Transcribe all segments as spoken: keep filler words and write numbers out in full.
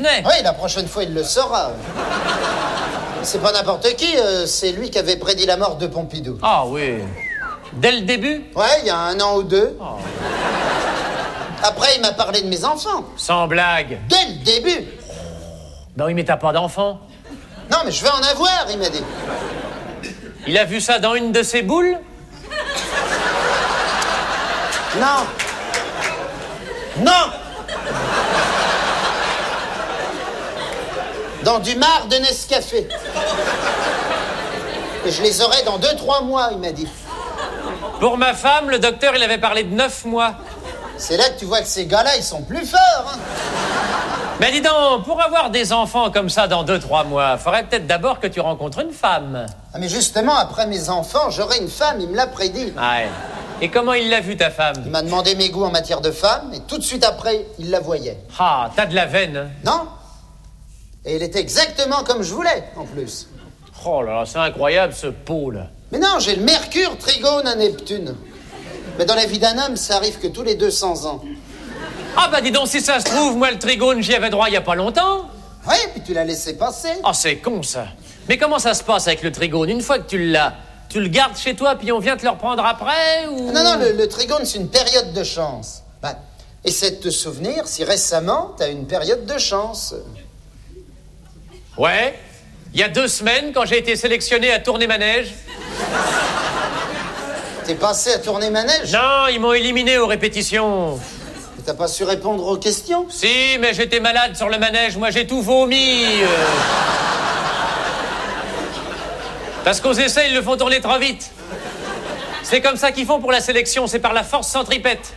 souvenait. Oui, la prochaine fois, il le saura. C'est pas n'importe qui, euh, c'est lui qui avait prédit la mort de Pompidou. Ah oui. Dès le début? Ouais, il y a un an ou deux. Oh. Après, il m'a parlé de mes enfants. Sans blague. Dès le début. Ben oui, mais t'as pas d'enfant. Non, mais je vais en avoir, il m'a dit. Il a vu ça dans une de ses boules? Non. Non. Dans du marc de Nescafé. Et je les aurai dans deux, trois mois, il m'a dit. Pour ma femme, le docteur, il avait parlé de neuf mois. C'est là que tu vois que ces gars-là, ils sont plus forts, hein. Mais dis donc, pour avoir des enfants comme ça dans deux, trois mois, faudrait peut-être d'abord que tu rencontres une femme. Ah, mais justement, après mes enfants, j'aurai une femme, il me l'a prédit. Ouais. Et comment il l'a vu, ta femme? Il m'a demandé mes goûts en matière de femme, et tout de suite après, il la voyait. Ah, t'as de la veine, hein? Non. Et elle était exactement comme je voulais, en plus. Oh là là, c'est incroyable, ce pot, là. Mais non, j'ai le Mercure trigone à Neptune. Mais dans la vie d'un homme, ça arrive que tous les deux cents ans. Ah bah dis donc, si ça se trouve, moi, le trigone, j'y avais droit il y a pas longtemps. Oui, puis tu l'as laissé passer. Ah, c'est con, ça. Mais comment ça se passe avec le trigone? Une fois que tu l'as, tu le gardes chez toi, puis on vient te le reprendre après, ou... Non, non, le, le trigone, c'est une période de chance. Bah, essaie de te souvenir si récemment, t'as une période de chance. Ouais. Il y a deux semaines, quand j'ai été sélectionné à tourner manège. T'es passé à tourner manège? Non, ils m'ont éliminé aux répétitions. T'as pas su répondre aux questions? Si, mais j'étais malade sur le manège. Moi, j'ai tout vomi. euh. Parce qu'aux essais, ils le font tourner trop vite. C'est comme ça qu'ils font pour la sélection. C'est par la force centripète.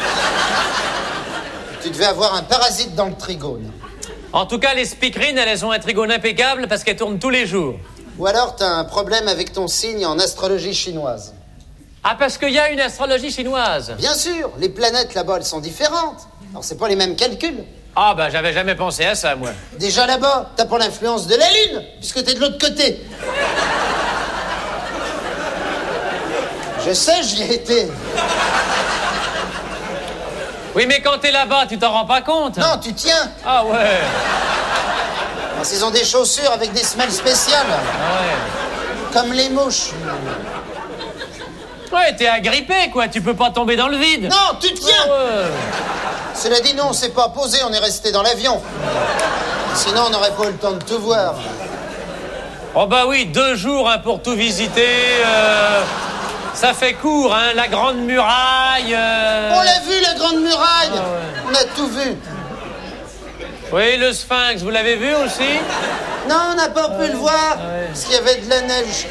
Tu devais avoir un parasite dans le trigone. En tout cas, les speakerines, elles ont un trigone impeccable parce qu'elles tournent tous les jours. Ou alors t'as un problème avec ton signe en astrologie chinoise. Ah, parce qu'il y a une astrologie chinoise. Bien sûr, les planètes là-bas, elles sont différentes. Alors c'est pas les mêmes calculs. Ah, bah, j'avais jamais pensé à ça, moi. Déjà là-bas, t'as pas l'influence de la Lune, puisque t'es de l'autre côté. Je sais, j'y ai été. Oui, mais quand t'es là-bas, tu t'en rends pas compte? Non, tu tiens. Ah ouais. Parce qu'ils ont des chaussures avec des semelles spéciales. Ah ouais. Comme les mouches. Ouais, t'es agrippé, quoi. Tu peux pas tomber dans le vide. Non, tu tiens. Ah ouais. Cela dit, non, on s'est pas posé, on est resté dans l'avion. Sinon, on n'aurait pas eu le temps de tout voir. Oh bah oui, deux jours hein, pour tout visiter. Euh, ça fait court, hein. La Grande Muraille. Euh... On l'a vu, la Grande Muraille. Ah ouais. On a tout vu. Oui, le Sphinx, vous l'avez vu aussi? Non, on n'a pas pu le voir, Ah ouais. parce qu'il y avait de la neige.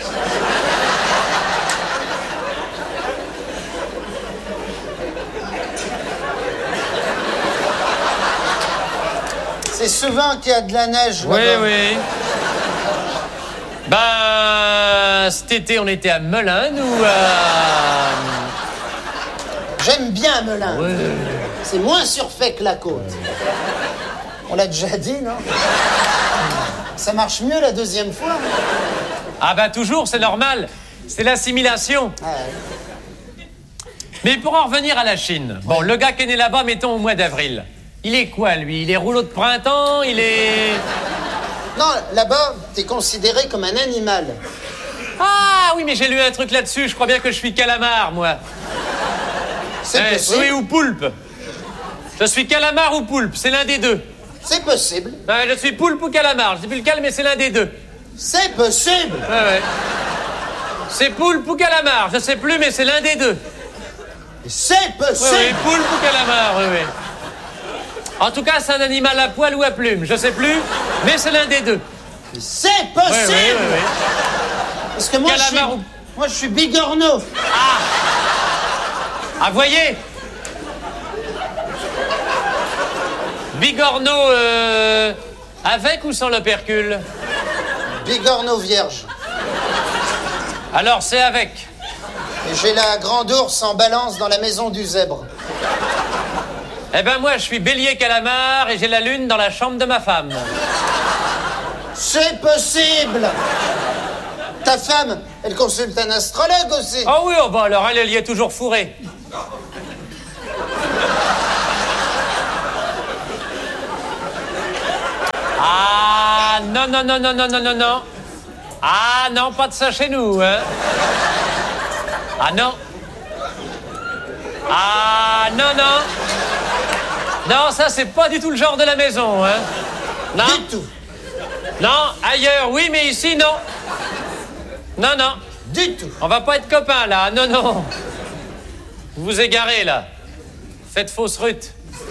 C'est souvent qu'il y a de la neige. Oui, là-bas. oui. Ben, cet été, on était à Melun, ou à... J'aime bien Melun. Ouais. C'est moins surfait que la côte. On l'a déjà dit, non? Ça marche mieux la deuxième fois. Ah ben toujours, c'est normal. C'est l'assimilation. Ah ouais. Mais pour en revenir à la Chine, bon, le gars qui est né là-bas, mettons au mois d'avril, il est quoi, lui? Il est rouleau de printemps? Il est... Non, là-bas, t'es considéré comme un animal. Ah oui, mais j'ai lu un truc là-dessus. Je crois bien que je suis calamar, moi. C'est Eh, possible. oui, ou poulpe. Je suis calamar ou poulpe, c'est l'un des deux. C'est possible. Ouais, je suis poulpe ou calamar, je sais plus lequel, mais c'est l'un des deux. C'est possible. Ouais, ouais. C'est poulpe ou calamar, je sais plus, mais c'est l'un des deux. C'est Oui, possible. oui, poulpe ou calamar, oui, oui. En tout cas, c'est un animal à poil ou à plume, je sais plus, mais c'est l'un des deux. C'est Oui, possible. oui, oui, oui. Parce que moi, je suis, Calamar ou- moi, je suis bigorneau. Ah, voyez. Bigorneau, euh, avec ou sans l'opercule? Bigorneau vierge. Alors, c'est avec. Et j'ai la grande ours en balance dans la maison du zèbre. Eh ben moi, je suis bélier calamar et j'ai la lune dans la chambre de ma femme. C'est possible. Ta femme, elle consulte un astrologue aussi. Ah oui, oh bah alors elle, elle y est toujours fourrée. Ah, non, non, non, non, non, non, non, non. Ah, non, pas de ça chez nous, hein. Ah, non. Ah, non, non. Non, ça, c'est pas du tout le genre de la maison, hein. Non. Du tout. Non, ailleurs, oui, mais ici, non. Non, non. Du tout. On va pas être copains, là. Non, non. Vous vous égarez, là. Faites fausse rute.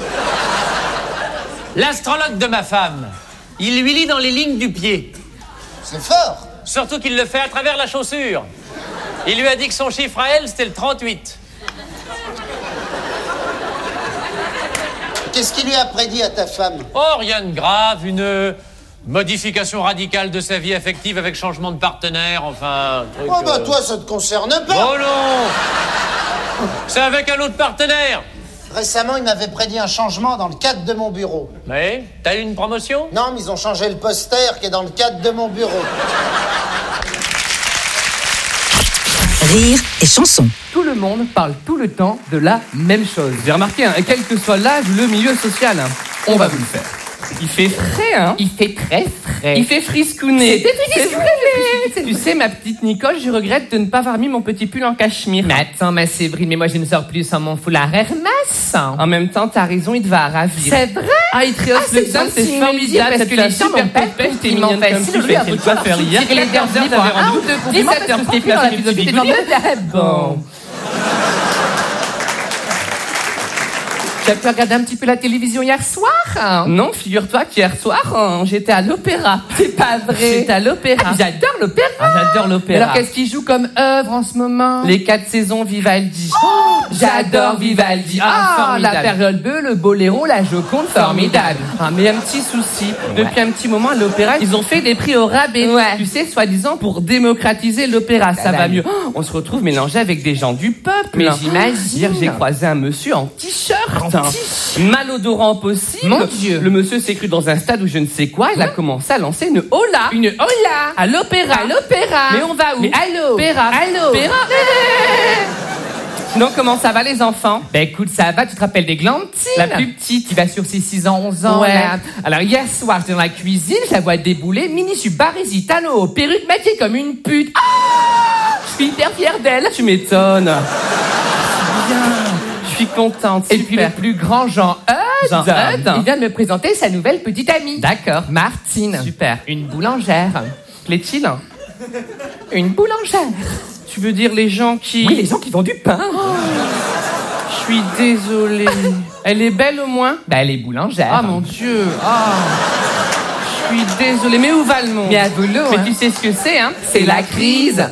L'astrologue de ma femme, il lui lit dans les lignes du pied. C'est fort. Surtout qu'il le fait à travers la chaussure. Il lui a dit que son chiffre à elle, c'était le trente-huit. Qu'est-ce qu'il lui a prédit à ta femme? Oh, rien de grave, une modification radicale de sa vie affective avec changement de partenaire, enfin... un truc, Oh bah euh... toi, ça te concerne pas. Oh non. C'est avec un autre partenaire. Récemment, il m'avait prédit un changement dans le cadre de mon bureau. Oui? T'as eu une promotion? Non, mais ils ont changé le poster qui est dans le cadre de mon bureau. Rire et chanson. Tout le monde parle tout le temps de la même chose. J'ai remarqué, hein, quel que soit l'âge ou le milieu social, hein, on va vous le faire. Il fait frais, hein. Il fait très frais. Il fait friscouner. C'était friscouné. Tu sais, ma petite Nicole, je regrette de ne pas avoir mis mon petit pull en cachemire. Mais attends, ma Séverine, mais moi je ne sors plus sans mon foulard Hermès. En même temps, t'as raison, il te va ravir. C'est vrai? Ah, il te rehausse Ah, le c'est sein, c'est gentil, formidable. parce Cette que fille a les gens super n'ont pas coup de pêche, t'es mignonne comme tout. J'ai fait le coiffeur hier. quatorze heures, j'avais rendez-vous. dix-sept heures, t'es placé mes petits bigoudis. Bon. Tu as pu regarder un petit peu la télévision hier soir? Non, figure-toi qu'hier soir, hein, j'étais à l'opéra. C'est pas vrai. J'étais à l'opéra. Ah, j'adore l'opéra. Ah, j'adore l'opéra. Alors, qu'est-ce qu'il joue comme œuvre en ce moment? Les quatre saisons Vivaldi. Oh, j'adore Vivaldi. Ah, Ah, formidable. la période bleue, le boléro, la Joconde, formidable. Ah, mais un petit souci. Depuis un petit moment, à l'opéra, ils ont fait des prix au rabais. Ouais. Tu sais, soi-disant pour démocratiser l'opéra. Ça va va mieux. mieux. Oh, on se retrouve mélangé avec des gens du peuple. Mais j'imagine. Hier, j'ai croisé un monsieur en t-shirt. En t-shirt. Malodorant possible. Mon Dieu. Le monsieur s'est cru dans un stade où je ne sais quoi. Il a commencé à lancer une hola. Une hola. À l'opéra. À l'opéra. Mais on va où? Mais allô. Opéra. Allô. Opéra. Sinon, comment ça va les enfants? Ben écoute, ça va, tu te rappelles des Glantines? La plus petite. Qui va sur ses six ans, onze ans. Ouais. Là. Alors hier soir, j'étais dans la cuisine, je la vois débouler, mini sur Barisi, Tano, perruque maquillée comme une pute. Ah, je suis hyper fière d'elle. Tu m'étonnes. Bien. Je suis contente. Et puis le plus grand Jean Eudes, Jean Eudes. il vient de me présenter sa nouvelle petite amie. D'accord. Martine. Super. Une boulangère. Plaît-il? Une boulangère. Tu veux dire les gens qui... Oui, les gens qui vendent du pain. Je suis désolée. Elle est belle au moins? Bah, elle est boulangère. Ah mon Dieu. Ah. Je suis désolée. Mais où va le monde? Mais à boulot, Mais hein. tu sais ce que c'est, hein? C'est la crise.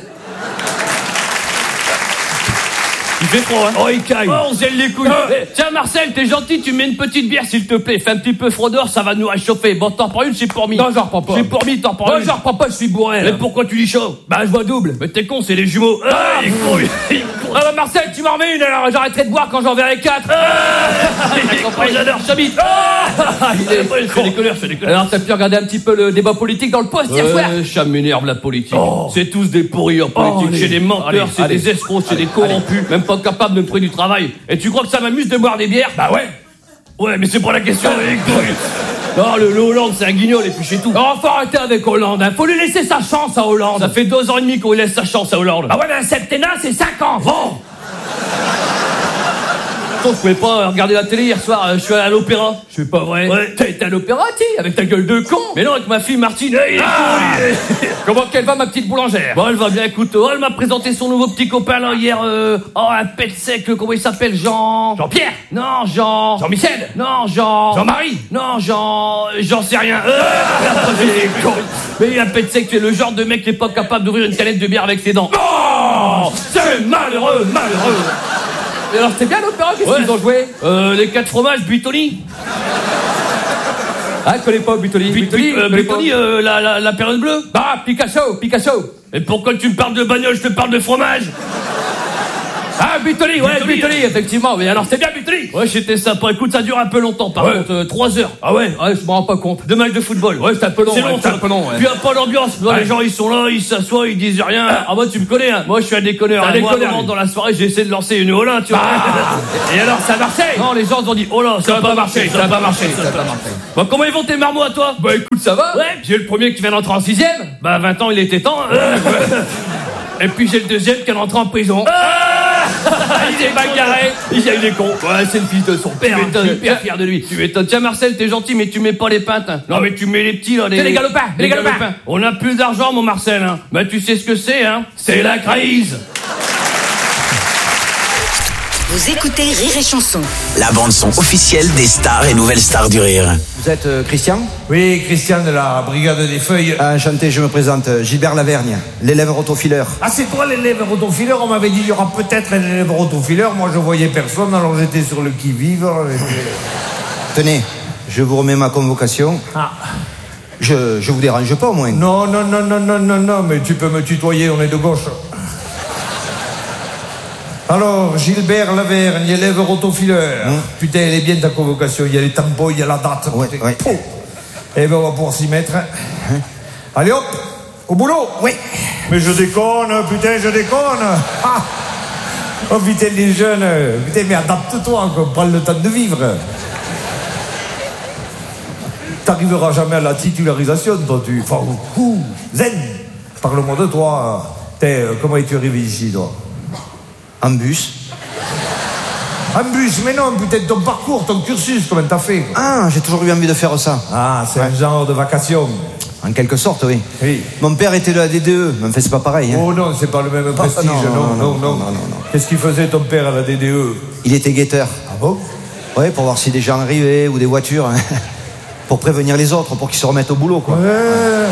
Il fait froid, hein? Oh, il caille. Oh, on gèle les couilles. Eh, tiens, Marcel, t'es gentil, tu mets une petite bière, s'il te plaît. Fais un petit peu froid dehors, ça va nous réchauffer. Bon, t'en prends une, j'ai promis. Non, j'en reprends pas. J'ai promis, t'en prends Non, une. j'en reprends pas, je suis bourré. Mais Là. pourquoi tu dis chaud? Bah, je vois double. Mais t'es con, c'est les jumeaux. Ah, il est con, il est con. Ah bah, Marcel, tu m'en remets une, alors j'arrêterai de boire quand j'en verrai quatre. Ah, j'adore, ça bite. Ah, il est je fais des colères, je fais des colères. Alors, t'as pu regarder un petit peu le débat politique dans le poste hier soir? Ouais, ça m'énerve la politique. Oh. C'est tous des pourrieurs politiques. Oh, allez. C'est des menteurs, Allez, c'est allez. des escrocs, c'est Allez, des corrompus. Même pas capables de me trouver du travail. Et tu crois que ça m'amuse de boire des bières? Bah ouais. Ouais, mais c'est pas la question. Non, le, le Hollande, c'est un guignol et puis c'est tout. Alors, faut arrêter avec Hollande, hein. Faut lui laisser sa chance à Hollande. Ça fait deux ans et demi qu'on lui laisse sa chance à Hollande. Ah ouais, mais un septennat, c'est cinq ans. Bon. Attends, je pouvais pas regarder la télé hier soir, euh, je suis allé à l'opéra. C'est pas vrai. Ouais. T'as été à l'opéra, tu sais, avec ta gueule de con. Mais non, avec ma fille Martine. Hey, il est Ah. con, lui. Comment qu'elle va, ma petite boulangère? Bon, elle va bien, écoute. Oh, elle m'a présenté son nouveau petit copain là hier. Euh... Oh, un pet sec, comment il s'appelle? Jean. Jean-Pierre. Non, Jean. Jean-Michel. Non, Jean. Jean-Marie. Non, Jean. J'en sais rien. Euh... il est con. Mais un pet sec, c'est le genre de mec qui est pas capable d'ouvrir une canette de bière avec ses dents. Oh, c'est malheureux, malheureux. Et alors, c'était bien l'opéra, qu'est-ce Ouais. qu'ils ont joué? Euh, les quatre fromages, Buitoni. Ah, je connais pas Buitoni. Buitoni, euh, Buitoni, euh, la, la, la période bleue. Bah, Picasso, Picasso. Et pourquoi tu me parles de bagnole, je te parle de fromage? Ah, Butoli, ouais, Butoli, effectivement. Mais alors, c'était bien Butoli. Ouais, c'était sympa. Écoute, ça dure un peu longtemps, par Ouais. contre. Euh, trois heures. Ah ouais? Ouais, je me rends pas compte. Deux matchs de football. Ouais, c'est un peu long. C'est ouais, long, c'est ça. un peu long, ouais. Puis, y a pas d'ambiance. Ouais. Les gens, ils sont là, ils s'assoient, ils disent rien. Ah, moi, tu me connais, hein. Moi, je suis un déconneur. Un hein. Moi, à un déconneur, moment, lui. dans la soirée, j'ai essayé de lancer une Olin, tu vois. Et alors, ça marchait? Non, les gens ont dit, oh là, ça, Ça va a pas pas marcher, marché, ça va pas marcher, ça va pas marcher. Bon, comment ils vont tes marmots à toi? Bah écoute, ça va. Ouais. J'ai le premier qui vient d'entrer en sixième. Bah, vingt ans, il était temps. hein. Et puis j'ai le deuxième qui est rentré en prison. Il est bagarré. Il a eu des cons. Ouais, c'est le fils de son père. Tu m'étonnes. Super fier de lui. Tu m'étonnes. Tiens, Marcel, t'es gentil, mais tu mets pas les pintes. hein. Non, mais tu mets les petits, là. Les, C'est les galopins, les galopins. On a plus d'argent, mon Marcel. Hein. Bah, tu sais ce que c'est, hein. C'est la crise. Vous écoutez Rire et Chanson. La bande-son officielle des stars et nouvelles stars du rire. Vous êtes euh, Christian? Oui, Christian de la Brigade des Feuilles. Ah, enchanté, je me présente. euh, Gilbert Lavergne, l'élève rotofileur. Ah, c'est toi l'élève rotofileur? On m'avait dit il y aura peut-être un élève rotofileur. Moi, je voyais personne, alors j'étais sur le qui-vive. Tenez, je vous remets ma convocation. Ah. Je, je vous dérange pas au moins. Non, non, non, non, non, non, non, mais tu peux me tutoyer, on est de gauche. Alors, Gilbert Lavergne, élève rotofileur. Hum. Putain, elle est bien ta convocation. Il y a les tampons, il y a la date. Ouais, putain. ouais. Pouh. Eh ben, on va pouvoir s'y mettre. Allez hop, au boulot. Oui. Mais je déconne, putain, je déconne. Ah. Oh putain, les jeunes. Putain, mais adapte-toi, qu'on prenne le temps de vivre. T'arriveras jamais à la titularisation, toi, tu... Enfin, ouh, zen. Parle-moi de toi. T'es, euh, comment es-tu arrivé ici, toi? En bus. En bus, mais non, putain, ton parcours, ton cursus, comment t'as fait? Ah, j'ai toujours eu envie de faire ça. Ah, c'est un genre de vacation. En quelque sorte, oui. Oui. Mon père était de la D D E, mais enfin, c'est pas pareil. Hein. Oh non, c'est pas le même prestige, non, non, non, non. non, non, non. Qu'est-ce qu'il faisait ton père à la D D E? Il était guetteur. Ah bon? Ouais, pour voir si des gens arrivaient ou des voitures. hein. Pour prévenir les autres, pour qu'ils se remettent au boulot, quoi. Ouais.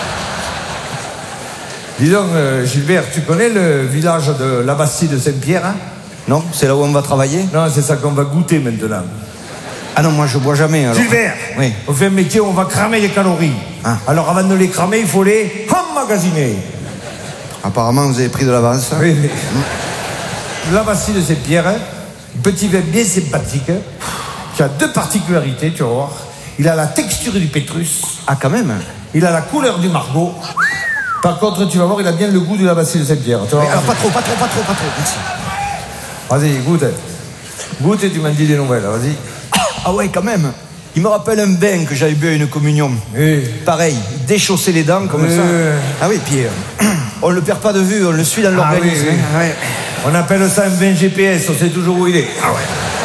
Dis donc, euh, Gilbert, tu connais le village de la Bastille de Saint-Pierre, hein? Non, c'est là où on va travailler. Non, c'est ça qu'on va goûter maintenant. Ah non, moi je bois jamais. Alors. Gilbert, Oui. on fait un métier où on va cramer les calories. Ah. Alors avant de les cramer, il faut les emmagasiner. Apparemment, vous avez pris de l'avance. Oui, oui. La Bastille de Saint-Pierre, hein, petit vin bien sympathique, hein, qui a deux particularités, tu vas voir. Il a la texture du pétrus, Ah, quand même. il a la couleur du margot. Par contre, tu vas voir, il a bien le goût de la Bastille de Saint-Pierre. Tu vas Oui, voir. alors, pas trop, pas trop, pas trop, pas trop. Merci. Vas-y, goûte. Goûte et tu m'en dis des nouvelles, vas-y. Ah ouais, quand même. Il me rappelle un bain que j'avais bu à une communion. Oui. Pareil, déchausser les dents comme Oui. ça. Ah oui, puis euh, on le perd pas de vue, on le suit dans Ah l'organisme. oui, oui. hein. Ouais. On appelle ça un vin G P S, on sait toujours où il est. Ah ouais.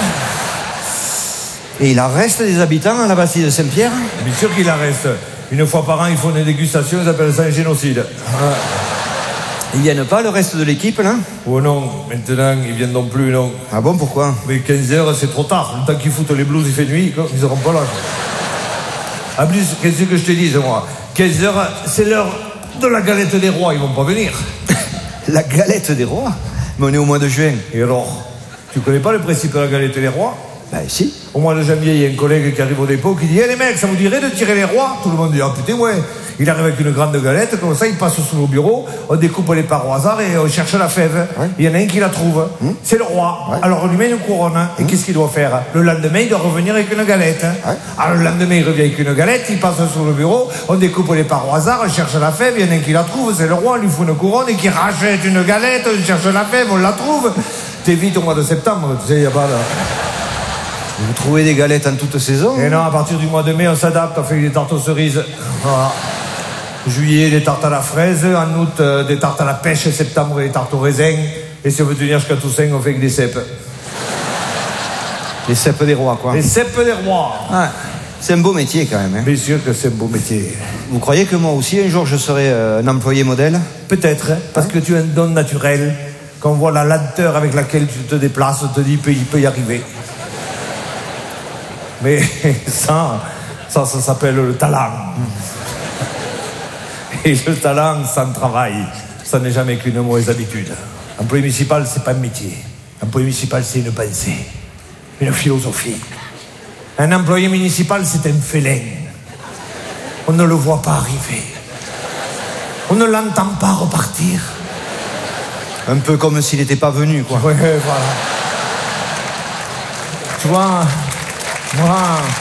Et il en reste des habitants à la Bastille de Saint-Pierre? Bien sûr qu'il en reste. Une fois par an, ils font des dégustations, ils appellent ça un génocide. Ils viennent pas, le reste de l'équipe, là? Oh non, maintenant, ils viennent non plus, non. Ah bon, pourquoi? Mais quinze heures, c'est trop tard. Le temps qu'ils foutent les blouses, il fait nuit, quoi. Ils seront pas là. En plus, qu'est-ce que je te dis, moi? quinze heures, c'est l'heure de la galette des rois, ils vont pas venir. La galette des rois? Mais on est au mois de juin. Et alors? Tu connais pas le principe de la galette des rois? Ben si. Au mois de janvier, il y a un collègue qui arrive au dépôt qui dit « Eh les mecs, ça vous dirait de tirer les rois ?» Tout le monde dit « Ah putain, ouais !» Il arrive avec une grande galette, comme ça, il passe sous nos bureaux, on découpe les parts au hasard et on cherche la fève. Ouais. Il y en a un qui la trouve. Mmh. C'est le roi. Ouais. Alors on lui met une couronne. Et Mmh. qu'est-ce qu'il doit faire? Le lendemain, il doit revenir avec une galette. Ouais. Alors le lendemain, il revient avec une galette, il passe sous le bureau, on découpe les parts au hasard, on cherche la fève, il y en a un qui la trouve, c'est le roi, on lui fout une couronne et qui rachète une galette, on cherche la fève, on la trouve. T'es vite au mois de septembre, tu sais, il n'y a pas de... Vous trouvez des galettes en toute saison? Et non, à partir du mois de mai, on s'adapte, on fait des tartes aux cerises. Voilà. Juillet, des tartes à la fraise. En août, euh, des tartes à la pêche. Septembre, des tartes au raisin. Et si on veut tenir jusqu'à Toussaint, on fait que des cèpes. Les cèpes des rois, quoi. Les cèpes des rois. Ah, c'est un beau métier, quand même. Hein. Bien sûr que c'est un beau métier. Vous croyez que moi aussi, un jour, je serai euh, un employé modèle? Peut-être, hein, parce que tu as un don naturel. Quand on voit la lenteur avec laquelle tu te déplaces, on te dit, il peut, il peut y arriver. Mais ça, ça, ça s'appelle le talent. Et le talent sans travail, ça n'est jamais qu'une mauvaise habitude. Employé municipal, c'est pas un métier. Employé municipal, c'est une pensée, une philosophie. Un employé municipal, c'est un félin. On ne le voit pas arriver. On ne l'entend pas repartir. Un peu comme s'il n'était pas venu, quoi. Ouais, voilà. Tu vois, moi...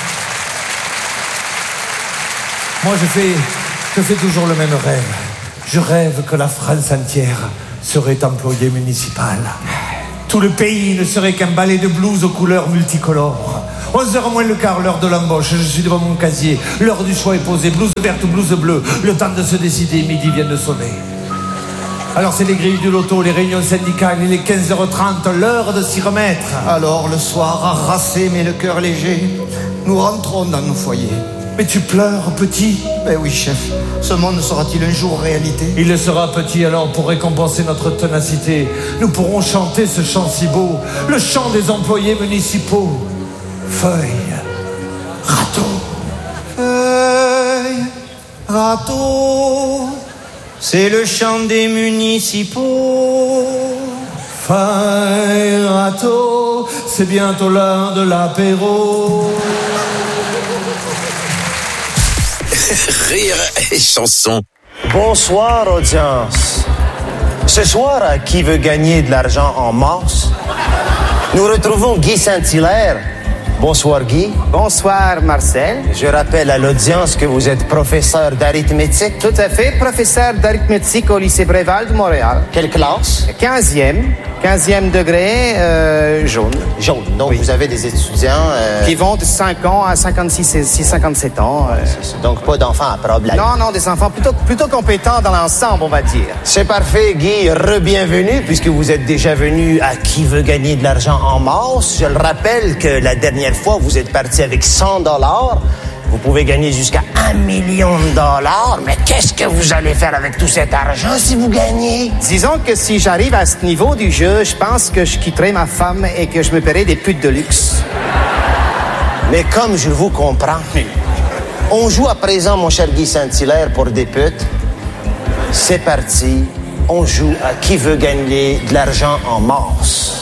Moi, je fais, je fais toujours le même rêve. Je rêve que la France entière serait employée municipale. Tout le pays ne serait qu'un ballet de blues aux couleurs multicolores. onze heures moins le quart, l'heure de l'embauche, je suis devant mon casier. L'heure du choix est posée, blouse verte ou blouse bleue. Le temps de se décider, midi vient de sonner. Alors c'est les grilles du loto, les réunions syndicales, il est quinze heures trente, l'heure de s'y remettre. Alors, le soir, harassé mais le cœur léger, nous rentrons dans nos foyers. Mais tu pleures, petit? Ben oui, chef. Ce monde sera-t-il un jour réalité? Il le sera, petit, alors pour récompenser notre ténacité, nous pourrons chanter ce chant si beau, le chant des employés municipaux. Feuille, râteau. Feuille, râteau, c'est le chant des municipaux. Feuille, râteau, c'est bientôt l'heure de l'apéro. Rire et chanson. Bonsoir, audience. Ce soir, à Qui veut gagner de l'argent en masse, nous retrouvons Guy Saint-Hilaire. Bonsoir, Guy. Bonsoir, Marcel. Je rappelle à l'audience que vous êtes professeur d'arithmétique. Tout à fait, professeur d'arithmétique au lycée Bréval de Montréal. Quelle classe? quinzième. quinzième degré, euh, jaune. Jaune. Donc, oui. Vous avez des étudiants... Euh... qui vont de cinq ans à cinquante-six, cinquante-sept ans. Euh... C'est donc pas d'enfants à problème. Non, non, des enfants plutôt, plutôt compétents dans l'ensemble, on va dire. C'est parfait, Guy. Re-bienvenue, puisque vous êtes déjà venu à Qui veut gagner de l'argent en masse. Je le rappelle que la dernière fois, vous êtes parti avec cent dollars. Vous pouvez gagner jusqu'à un million de dollars. Mais qu'est-ce que vous allez faire avec tout cet argent si vous gagnez? Disons que si j'arrive à ce niveau du jeu, je pense que je quitterai ma femme et que je me paierai des putes de luxe. Mais comme je vous comprends, on joue à présent, mon cher Guy Saint-Hilaire, pour des putes. C'est parti. On joue à Qui veut gagner de l'argent en masse.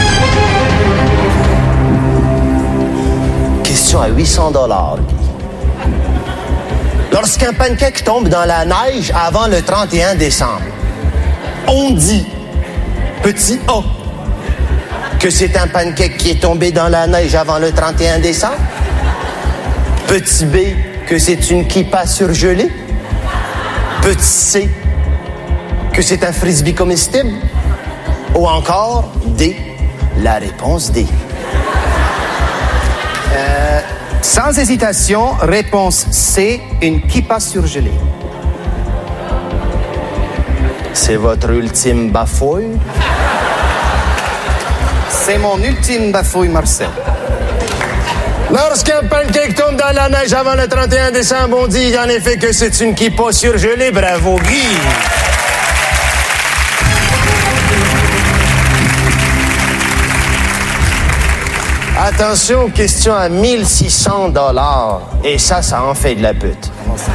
Question à huit cents dollars, Guy. Lorsqu'un pancake tombe dans la neige avant le trente et un décembre, on dit, petit A, que c'est un pancake qui est tombé dans la neige avant le trente et un décembre. Petit B, que c'est une kippa surgelée. Petit C, que c'est un frisbee comestible. Ou encore D, la réponse D. Euh, sans hésitation, réponse C, une kippa surgelée. C'est votre ultime bafouille? C'est mon ultime bafouille, Marcel. Lorsqu'un pancake tombe dans la neige avant le trente et un décembre, on dit en effet que c'est une kippa surgelée. Bravo, Guy! Attention, question à mille six cents dollars. Et ça, ça en fait de la pute.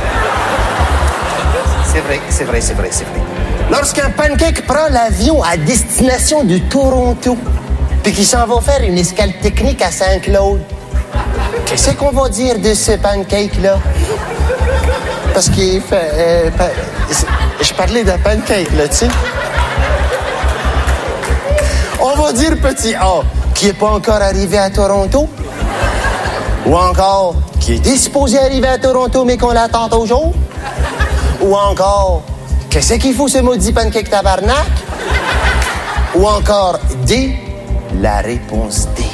C'est vrai, c'est vrai, c'est vrai, c'est vrai. Lorsqu'un pancake prend l'avion à destination du Toronto, puis qu'il s'en va faire une escale technique à Saint-Claude, qu'est-ce qu'on va dire de ce pancake-là? Parce qu'il fait... Euh, pa... Je parlais d'un pancake, là, tu sais. On va dire petit A, qui n'est pas encore arrivé à Toronto. Ou encore, qui est disposé arriver à Toronto, mais qu'on l'attend toujours. Ou encore, qu'est-ce qu'il faut ce maudit pancake tabarnak? Ou encore, D, la réponse D.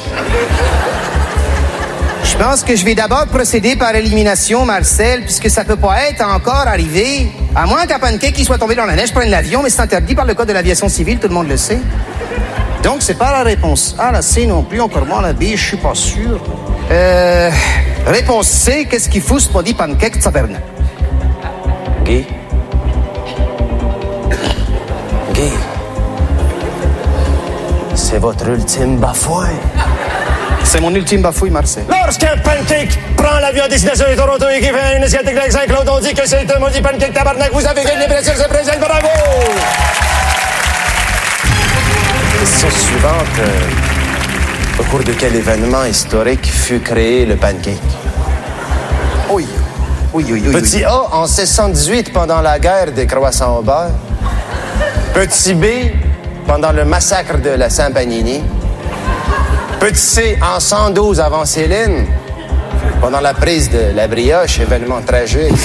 Je pense que je vais d'abord procéder par élimination, Marcel, puisque ça peut pas être encore arrivé. À moins qu'un pancake qui soit tombé dans la neige prenne l'avion, mais c'est interdit par le code de l'aviation civile, tout le monde le sait. Donc, c'est pas la réponse A, la C non plus, encore moins la B, je suis pas sûr. Euh, réponse C, qu'est-ce qu'il faut ce maudit pancake tabarnak? Guy? Guy? C'est votre ultime bafouille. C'est mon ultime bafouille, Marcel. Lorsqu'un pancake prend l'avion à destination de Toronto et qui fait une escale technique Saint-Claude, on dit que c'est un maudit pancake tabarnak. Vous avez gagné, bien sûr, ce présent. Bravo! Question suivante. Euh, au cours de quel événement historique fut créé le pancake? Oui. Oui, oui, oui. Petit oui. A, en seize cent dix-huit, pendant la guerre des croissants au beurre. Petit B, pendant le massacre de la Saint-Panini. Petit C en cent douze avant Céline, pendant la prise de la brioche, événement tragique.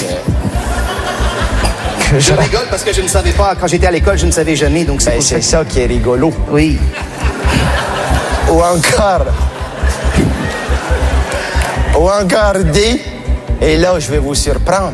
Je rigole parce que je ne savais pas. Quand j'étais à l'école, je ne savais jamais. Donc c'est ben, c'est ça qui est rigolo. Oui. Ou encore. Ou encore D. Et là, je vais vous surprendre.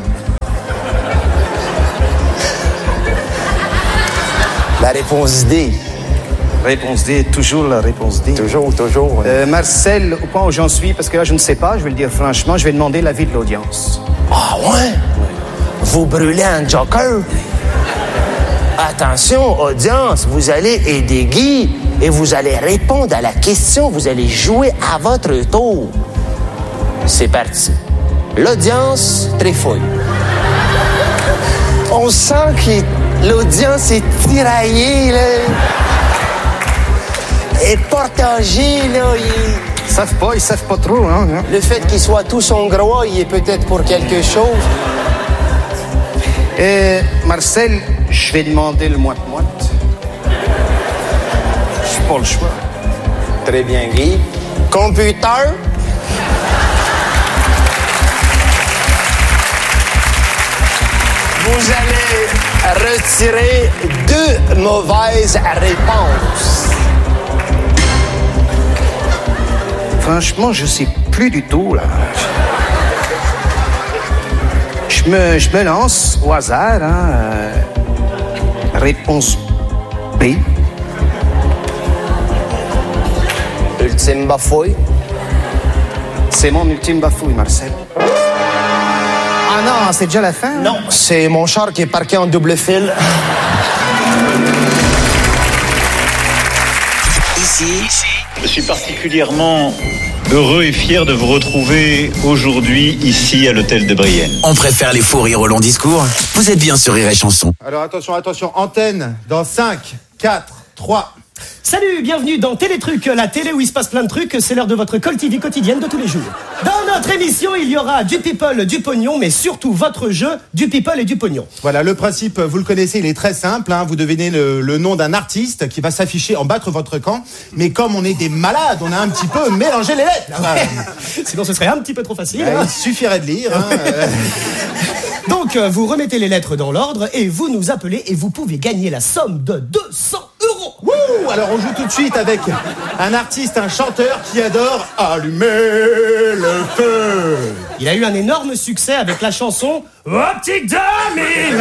La réponse D. Réponse D, toujours la réponse D. Toujours, toujours. Euh, Marcel, au point où j'en suis, parce que là, je ne sais pas, je vais le dire franchement, je vais demander l'avis de l'audience. Ah ouais? Vous brûlez un joker? Attention, audience, vous allez aider Guy et vous allez répondre à la question, vous allez jouer à votre tour. C'est parti. L'audience trifouille. On sent que l'audience est tiraillée, là. Et partagée, là. Ils savent pas, ils savent pas trop, hein. Le fait qu'ils soient tous hongrois, il est peut-être pour quelque chose. Euh, Marcel, je vais demander le moite-moite. J'ai pas le choix. Très bien, Guy. Computer. Vous allez retirer deux mauvaises réponses. Franchement, je sais plus du tout, là. Je me, je me lance au hasard, hein. Euh, réponse B. Ultime bafouille. C'est mon ultime bafouille, Marcel. Ah non, c'est déjà la fin? Hein? Non, c'est mon char qui est parqué en double fil. Ici, je suis particulièrement heureux et fier de vous retrouver aujourd'hui ici à l'hôtel de Brienne. On préfère les faux rires au long discours. Vous êtes bien sur Rire et Chanson. Alors attention, attention, antenne dans cinq, quatre, trois... Salut, bienvenue dans Télétruc, la télé où il se passe plein de trucs, c'est l'heure de votre Call T V quotidienne de tous les jours. Dans notre émission, il y aura du people, du pognon, mais surtout votre jeu, du people et du pognon. Voilà, le principe, vous le connaissez, il est très simple, hein, vous devinez le, le nom d'un artiste qui va s'afficher en bas de votre camp, mais comme on est des malades, on a un petit peu mélangé les lettres. Ouais. Sinon ce serait un petit peu trop facile. Ouais, hein. Il suffirait de lire. Hein, euh... Donc, vous remettez les lettres dans l'ordre et vous nous appelez et vous pouvez gagner la somme de deux cents euros. Wouh! Alors on joue tout de suite avec un artiste, un chanteur qui adore allumer le feu. Il a eu un énorme succès avec la chanson Optique Dami.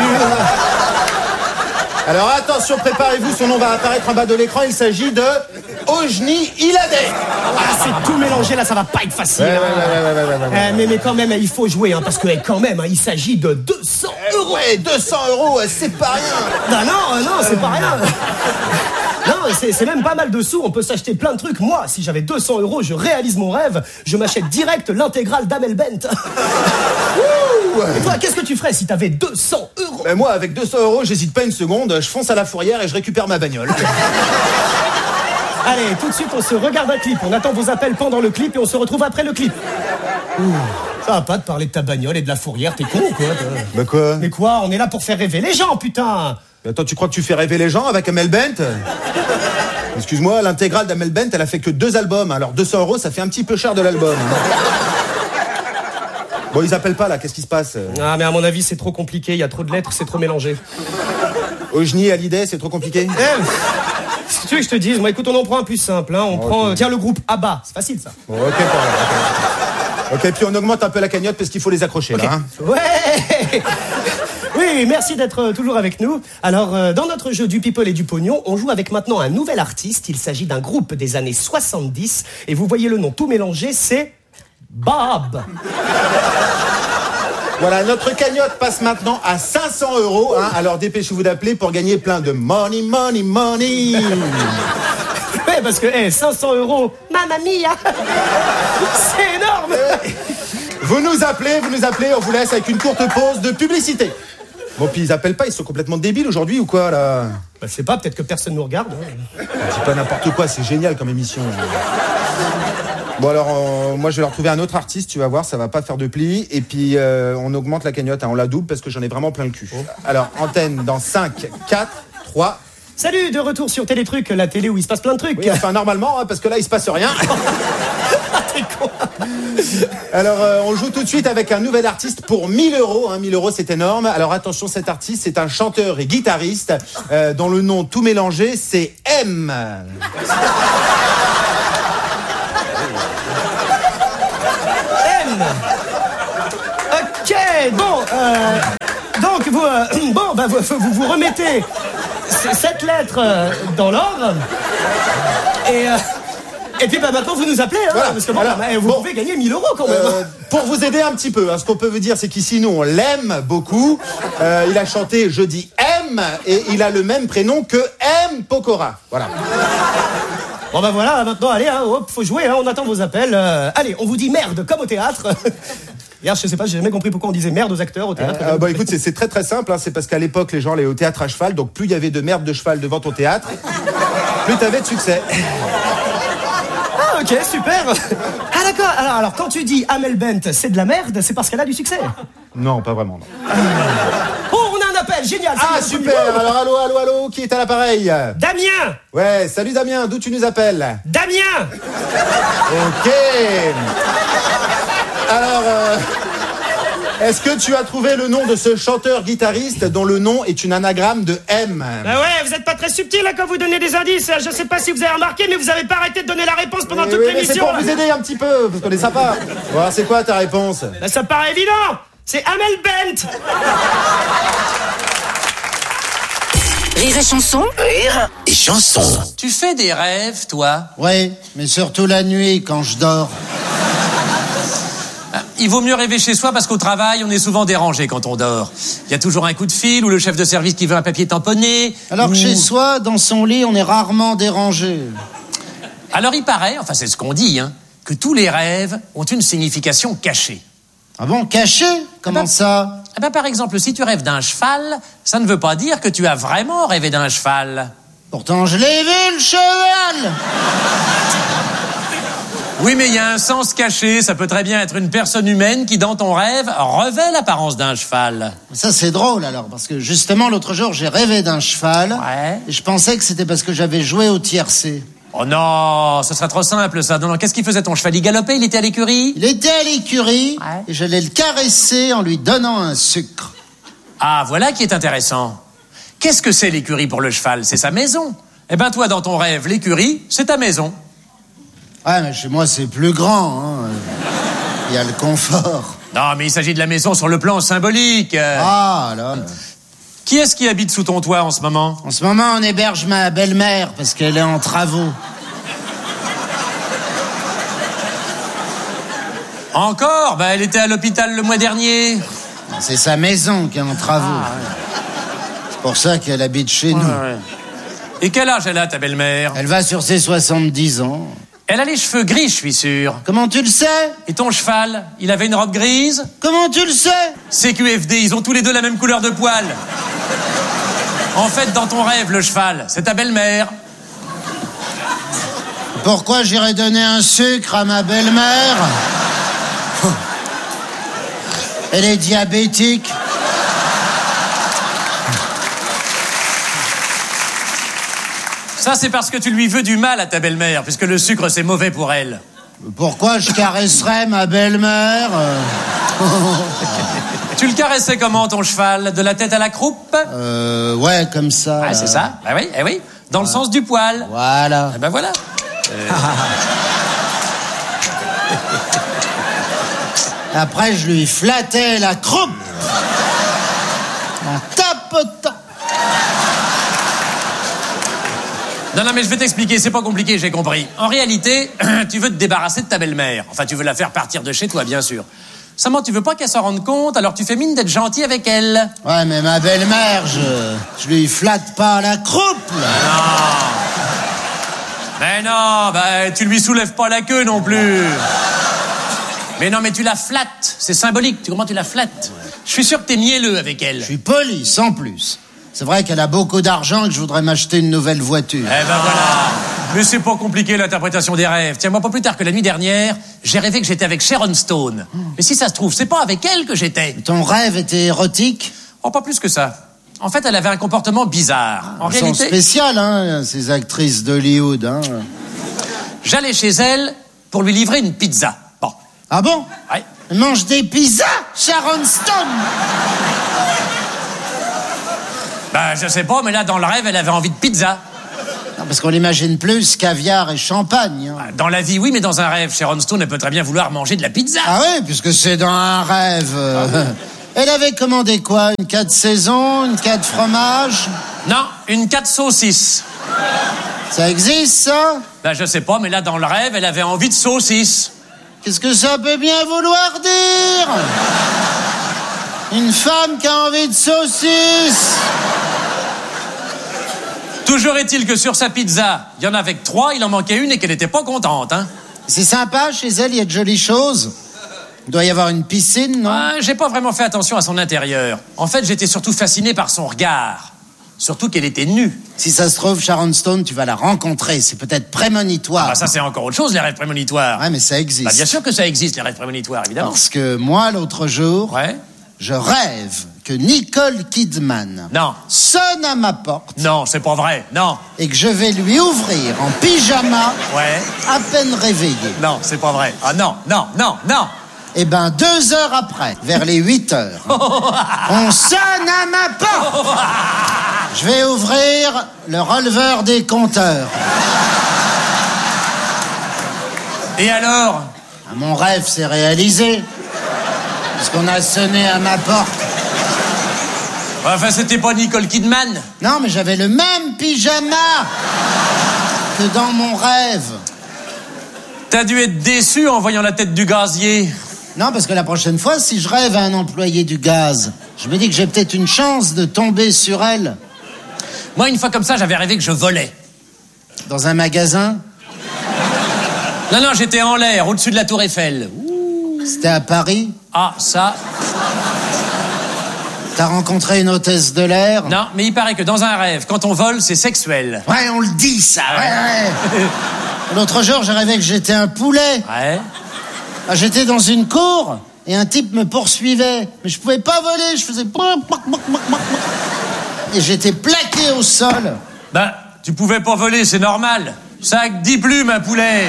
Alors attention, préparez-vous, son nom va apparaître en bas de l'écran, il s'agit de Ojni Iladé. Ah, c'est tout mélangé là, ça va pas être facile. Ouais, hein. ouais, ouais, ouais, ouais, ouais, ouais. Euh, mais, mais quand même, il faut jouer, hein, parce que quand même, hein, il s'agit de deux cents euros. Ouais, deux cents euros, c'est pas rien. Non, non, non, c'est pas rien. Non, c'est, c'est même pas mal de sous, on peut s'acheter plein de trucs. Moi, si j'avais deux cents euros, je réalise mon rêve, je m'achète direct l'intégrale d'Amel Bent. Et toi, qu'est-ce que tu ferais si t'avais deux cents euros? Ben moi, avec deux cents euros, j'hésite pas une seconde, je fonce à la fourrière et je récupère ma bagnole. Allez, tout de suite, on se regarde un clip. On attend vos appels pendant le clip et on se retrouve après le clip. Ouh, ça va pas de parler de ta bagnole et de la fourrière, t'es con ou quoi? Bah quoi? Mais quoi? On est là pour faire rêver les gens, putain! Attends, tu crois que tu fais rêver les gens avec Amel Bent? Excuse-moi, l'intégrale d'Amel Bent, elle a fait que deux albums. Alors deux cents euros, ça fait un petit peu cher de l'album. Bon, ils appellent pas là, qu'est-ce qui se passe? Ah, mais à mon avis, c'est trop compliqué, il y a trop de lettres, c'est trop mélangé. Ojni, Hallyday, c'est trop compliqué? Eh, si tu veux que je te dise, moi écoute, on en prend un plus simple, hein. On oh, prend, okay. euh, tiens, le groupe ABBA, c'est facile ça. Bon, ok, ok. Ok, puis on augmente un peu la cagnotte parce qu'il faut les accrocher okay. là. Hein. Ouais. Oui, merci d'être toujours avec nous. Alors, euh, dans notre jeu du people et du pognon, on joue avec maintenant un nouvel artiste. Il s'agit d'un groupe des années soixante-dix. Et vous voyez le nom tout mélangé, c'est Bob. Voilà, notre cagnotte passe maintenant à cinq cents euros. Hein, alors dépêchez-vous d'appeler pour gagner plein de money, money, money. Ouais, parce que hey, cinq cents euros, mamma mia, c'est énorme. Vous nous appelez, vous nous appelez, on vous laisse avec une courte pause de publicité. Bon, puis ils appellent pas, ils sont complètement débiles aujourd'hui ou quoi, là? Bah, je sais pas, peut-être que personne nous regarde. Hein. Dis pas n'importe quoi, c'est génial comme émission. Bon, alors, euh, moi, je vais leur trouver un autre artiste, tu vas voir, ça va pas faire de pli. Et puis, euh, on augmente la cagnotte, hein, on la double parce que j'en ai vraiment plein le cul. Oh. Alors, antenne dans cinq, quatre, trois... Salut, de retour sur Télétruc, la télé où il se passe plein de trucs. Oui, enfin normalement, hein, parce que là il se passe rien. T'es con. Alors euh, on joue tout de suite avec un nouvel artiste pour mille euros. Hein, mille euros c'est énorme. Alors attention, cet artiste c'est un chanteur et guitariste euh, dont le nom tout mélangé c'est M. M. Ok, bon, euh, donc vous, euh, bon, bah, vous, vous vous remettez cette lettre euh, dans l'ordre et, euh, et puis bah, maintenant vous nous appelez, hein, Voilà. parce que bon, Alors, bah, vous bon, pouvez gagner mille euros quand même. Euh, pour vous aider un petit peu, hein, ce qu'on peut vous dire c'est qu'ici nous on l'aime beaucoup. Euh, il a chanté Je dis M et il a le même prénom que M. Pokora. Voilà. Bon bah voilà, maintenant allez, hein, hop, faut jouer, hein, on attend vos appels. Euh, allez, on vous dit merde comme au théâtre. Hier, je sais pas, j'ai jamais compris pourquoi on disait merde aux acteurs au théâtre. Euh, euh, bah écoute, c'est, c'est très très simple, hein, c'est parce qu'à l'époque les gens allaient au théâtre à cheval, donc plus il y avait de merde de cheval devant ton théâtre, plus t'avais de succès. Ah ok, super. Ah d'accord, alors, alors quand tu dis Amel Bent, c'est de la merde, c'est parce qu'elle a du succès. Non, pas vraiment, non. Oh, on a un appel, génial. Ah super, alors allô, allô, allô, qui est à l'appareil? Damien. Ouais, salut Damien, d'où tu nous appelles? Damien. Ok. Alors, euh, est-ce que tu as trouvé le nom de ce chanteur-guitariste dont le nom est une anagramme de M? Bah ouais, vous êtes pas très subtil là quand vous donnez des indices. Je sais pas si vous avez remarqué, mais vous avez pas arrêté de donner la réponse pendant Eh toute oui, mais l'émission. c'est pour vous aider un petit peu, parce qu'on est sympa. Bon, alors c'est quoi ta réponse? Bah ça paraît évident. C'est Amel Bent. Rire et chanson. Rire et chanson. Tu fais des rêves, toi? Oui, mais surtout la nuit quand je dors. Il vaut mieux rêver chez soi parce qu'au travail, on est souvent dérangé quand on dort. Il y a toujours un coup de fil ou le chef de service qui veut un papier tamponné. Alors que ou... chez soi, dans son lit, on est rarement dérangé. Alors il paraît, enfin c'est ce qu'on dit, hein, que tous les rêves ont une signification cachée. Ah bon, caché? Comment ben, ça? Eh ben, par exemple, si tu rêves d'un cheval, ça ne veut pas dire que tu as vraiment rêvé d'un cheval. Pourtant, je l'ai vu, le cheval. Oui, mais il y a un sens caché. Ça peut très bien être une personne humaine qui, dans ton rêve, revêt l'apparence d'un cheval. Ça, c'est drôle, alors, parce que justement, l'autre jour, j'ai rêvé d'un cheval. Ouais. Et je pensais que c'était parce que j'avais joué au tiercé. Oh non, ce serait trop simple, ça. Non, non, qu'est-ce qu'il faisait ton cheval? Il galopait, il était à l'écurie? Il était à l'écurie, ouais. Et j'allais le caresser en lui donnant un sucre. Ah, voilà qui est intéressant. Qu'est-ce que c'est l'écurie pour le cheval? C'est sa maison. Eh ben, toi, dans ton rêve, l'écurie, c'est ta maison. Ouais, mais chez moi, c'est plus grand, hein. Il y a le confort. Non, mais il s'agit de la maison sur le plan symbolique. Ah, là. Qui est-ce qui habite sous ton toit en ce moment? En ce moment, on héberge ma belle-mère parce qu'elle est en travaux. Encore? Bah, elle était à l'hôpital le mois dernier. C'est sa maison qui est en travaux. Ah, ouais. C'est pour ça qu'elle habite chez ouais, nous. Ouais. Et quel âge elle a, ta belle-mère? Elle va sur ses soixante-dix ans. Elle a les cheveux gris, je suis sûr. Comment tu le sais? Et ton cheval, il avait une robe grise? Comment tu le sais? C Q F D, ils ont tous les deux la même couleur de poil. En fait, dans ton rêve, le cheval, c'est ta belle-mère. Pourquoi j'irais donner un sucre à ma belle-mère? Elle est diabétique. Ça, c'est parce que tu lui veux du mal à ta belle-mère, puisque le sucre, c'est mauvais pour elle. Pourquoi je caresserais ma belle-mère? Tu le caressais comment, ton cheval? De la tête à la croupe? Euh, ouais, comme ça. Ah, c'est ça? Bah oui, eh oui. Dans ouais. le sens du poil. Voilà. Eh ben voilà. Euh... Après, je lui flattais la croupe. En tapotant. Non, non, mais je vais t'expliquer, c'est pas compliqué, j'ai compris. En réalité, tu veux te débarrasser de ta belle-mère. Enfin, tu veux la faire partir de chez toi, bien sûr. Seulement, tu veux pas qu'elle s'en rende compte, alors tu fais mine d'être gentil avec elle. Ouais, mais ma belle-mère, je... je lui flatte pas la croupe, là. Non. Mais non, bah, tu lui soulèves pas la queue non plus. Mais non, mais tu la flattes, c'est symbolique, tu comment tu la flattes? Je suis sûr que t'es mielleux avec elle. Je suis poli, sans plus. C'est vrai qu'elle a beaucoup d'argent et que je voudrais m'acheter une nouvelle voiture. Eh ben voilà. Mais c'est pas compliqué l'interprétation des rêves. Tiens, moi, pas plus tard que la nuit dernière, j'ai rêvé que j'étais avec Sharon Stone. Mais si ça se trouve, c'est pas avec elle que j'étais. Ton rêve était érotique? Oh, pas plus que ça. En fait, elle avait un comportement bizarre. En Elles réalité, sont spéciales, hein, ces actrices d'Hollywood. Hein. j'allais chez elle pour lui livrer une pizza. Bon. Ah bon? Ouais. Elle mange des pizzas, Sharon Stone. Ben, je sais pas, mais là, dans le rêve, elle avait envie de pizza. Non, parce qu'on l'imagine plus caviar et champagne. Hein. Dans la vie, oui, mais dans un rêve, Sharon Stone, elle peut très bien vouloir manger de la pizza. Ah oui, puisque c'est dans un rêve. euh. Elle avait commandé quoi? Une quatre saisons, une quatre fromage? Non, une quatre saucisses. Ça existe, ça? Ben, je sais pas, mais là, dans le rêve, elle avait envie de saucisses. Qu'est-ce que ça peut bien vouloir dire? Une femme qui a envie de saucisses? Toujours est-il que sur sa pizza, il y en avait que trois, il en manquait une et qu'elle n'était pas contente, hein. C'est sympa, chez elle, il y a de jolies choses. Il doit y avoir une piscine, non? Ah, j'ai pas vraiment fait attention à son intérieur. En fait, j'étais surtout fasciné par son regard. Surtout qu'elle était nue. Si ça se trouve, Sharon Stone, tu vas la rencontrer. C'est peut-être prémonitoire. Ah bah ça, c'est encore autre chose, les rêves prémonitoires. Ouais, mais ça existe. Bah bien sûr que ça existe, les rêves prémonitoires, évidemment. Parce que moi, l'autre jour, ouais. je rêve que Nicole Kidman non. sonne à ma porte. Non, c'est pas vrai, non. Et que je vais lui ouvrir en pyjama, ouais. à peine réveillé. Non, c'est pas vrai. Ah non, non, non, non. Eh ben, deux heures après, vers les huit heures, on sonne à ma porte. Je vais ouvrir le releveur des compteurs. Et alors? Mon rêve s'est réalisé. Puisqu'on a sonné à ma porte. Enfin, c'était pas Nicole Kidman. Non, mais j'avais le même pyjama que dans mon rêve. T'as dû être déçu en voyant la tête du gazier. Non, parce que la prochaine fois, si je rêve à un employé du gaz, je me dis que j'ai peut-être une chance de tomber sur elle. Moi, une fois comme ça, j'avais rêvé que je volais. Dans un magasin? Non, non, j'étais en l'air, au-dessus de la tour Eiffel. C'était à Paris? Ah, ça... T'as rencontré une hôtesse de l'air? Non, mais il paraît que dans un rêve, quand on vole, c'est sexuel. Ouais, on le dit, ça, ouais, ouais. L'autre jour, j'ai rêvé que j'étais un poulet. Ouais. Ah, j'étais dans une cour, et un type me poursuivait. Mais je pouvais pas voler, je faisais... Et j'étais plaqué au sol. Bah, tu pouvais pas voler, c'est normal. Ça a que dix plumes, un poulet.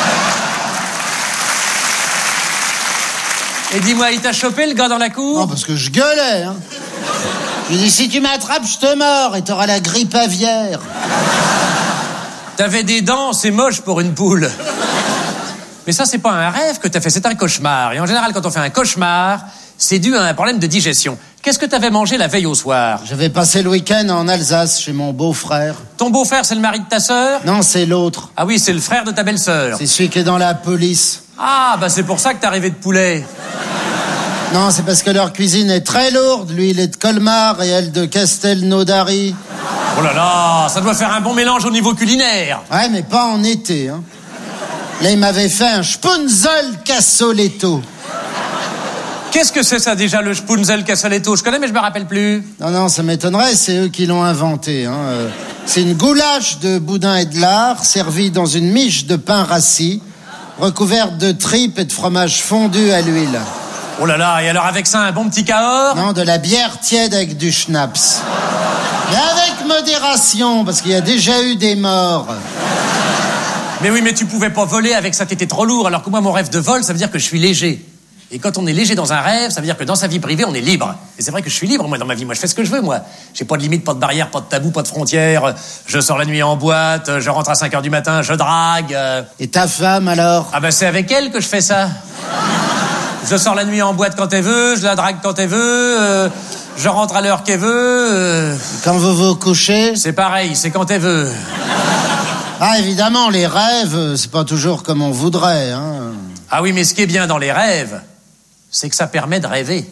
Et dis-moi, il t'a chopé, le gars dans la cour? Non, parce que je gueulais, hein. Je lui ai dit, si tu m'attrapes, je te mords, et t'auras la grippe aviaire. T'avais des dents, c'est moche pour une poule. Mais ça, c'est pas un rêve que t'as fait, c'est un cauchemar. Et en général, quand on fait un cauchemar, c'est dû à un problème de digestion. Qu'est-ce que t'avais mangé la veille au soir? J'avais passé le week-end en Alsace, chez mon beau-frère. Ton beau-frère, c'est le mari de ta sœur? Non, c'est l'autre. Ah oui, c'est le frère de ta belle-sœur. C'est celui qui est dans la police. Ah, bah c'est pour ça que t'as rêvé de poulet. Non, c'est parce que leur cuisine est très lourde. Lui, il est de Colmar et elle de Castelnaudary. Oh là là, ça doit faire un bon mélange au niveau culinaire. Ouais, mais pas en été, hein. Là, il m'avait fait un Spunzel Cassoletto. Qu'est-ce que c'est ça déjà, le Spunzel Cassoletto? Je connais, mais je me rappelle plus. Non, non, ça m'étonnerait, c'est eux qui l'ont inventé. Hein. Euh, c'est une goulash de boudin et de lard, servie dans une miche de pain rassis, recouverte de tripes et de fromage fondu à l'huile. Oh là là, et alors avec ça, un bon petit Cahors? Non, de la bière tiède avec du schnapps. Mais avec modération, parce qu'il y a déjà eu des morts. Mais oui, mais tu pouvais pas voler avec ça, t'étais trop lourd, alors que moi, mon rêve de vol, ça veut dire que je suis léger. Et quand on est léger dans un rêve, ça veut dire que dans sa vie privée, on est libre. Et c'est vrai que je suis libre, moi, dans ma vie. Moi, je fais ce que je veux, moi. J'ai pas de limite, pas de barrière, pas de tabou, pas de frontières. Je sors la nuit en boîte, je rentre à cinq heures du matin, je drague. Et ta femme, alors? Ah ben, c'est avec elle que je fais ça. Je sors la nuit en boîte quand elle veut, je la drague quand elle veut, euh, je rentre à l'heure qu'elle veut. Euh... Quand vous vous couchez? C'est pareil, c'est quand elle veut. Ah, évidemment, les rêves, c'est pas toujours comme on voudrait, hein. Ah oui, mais ce qui est bien dans les rêves, c'est que ça permet de rêver.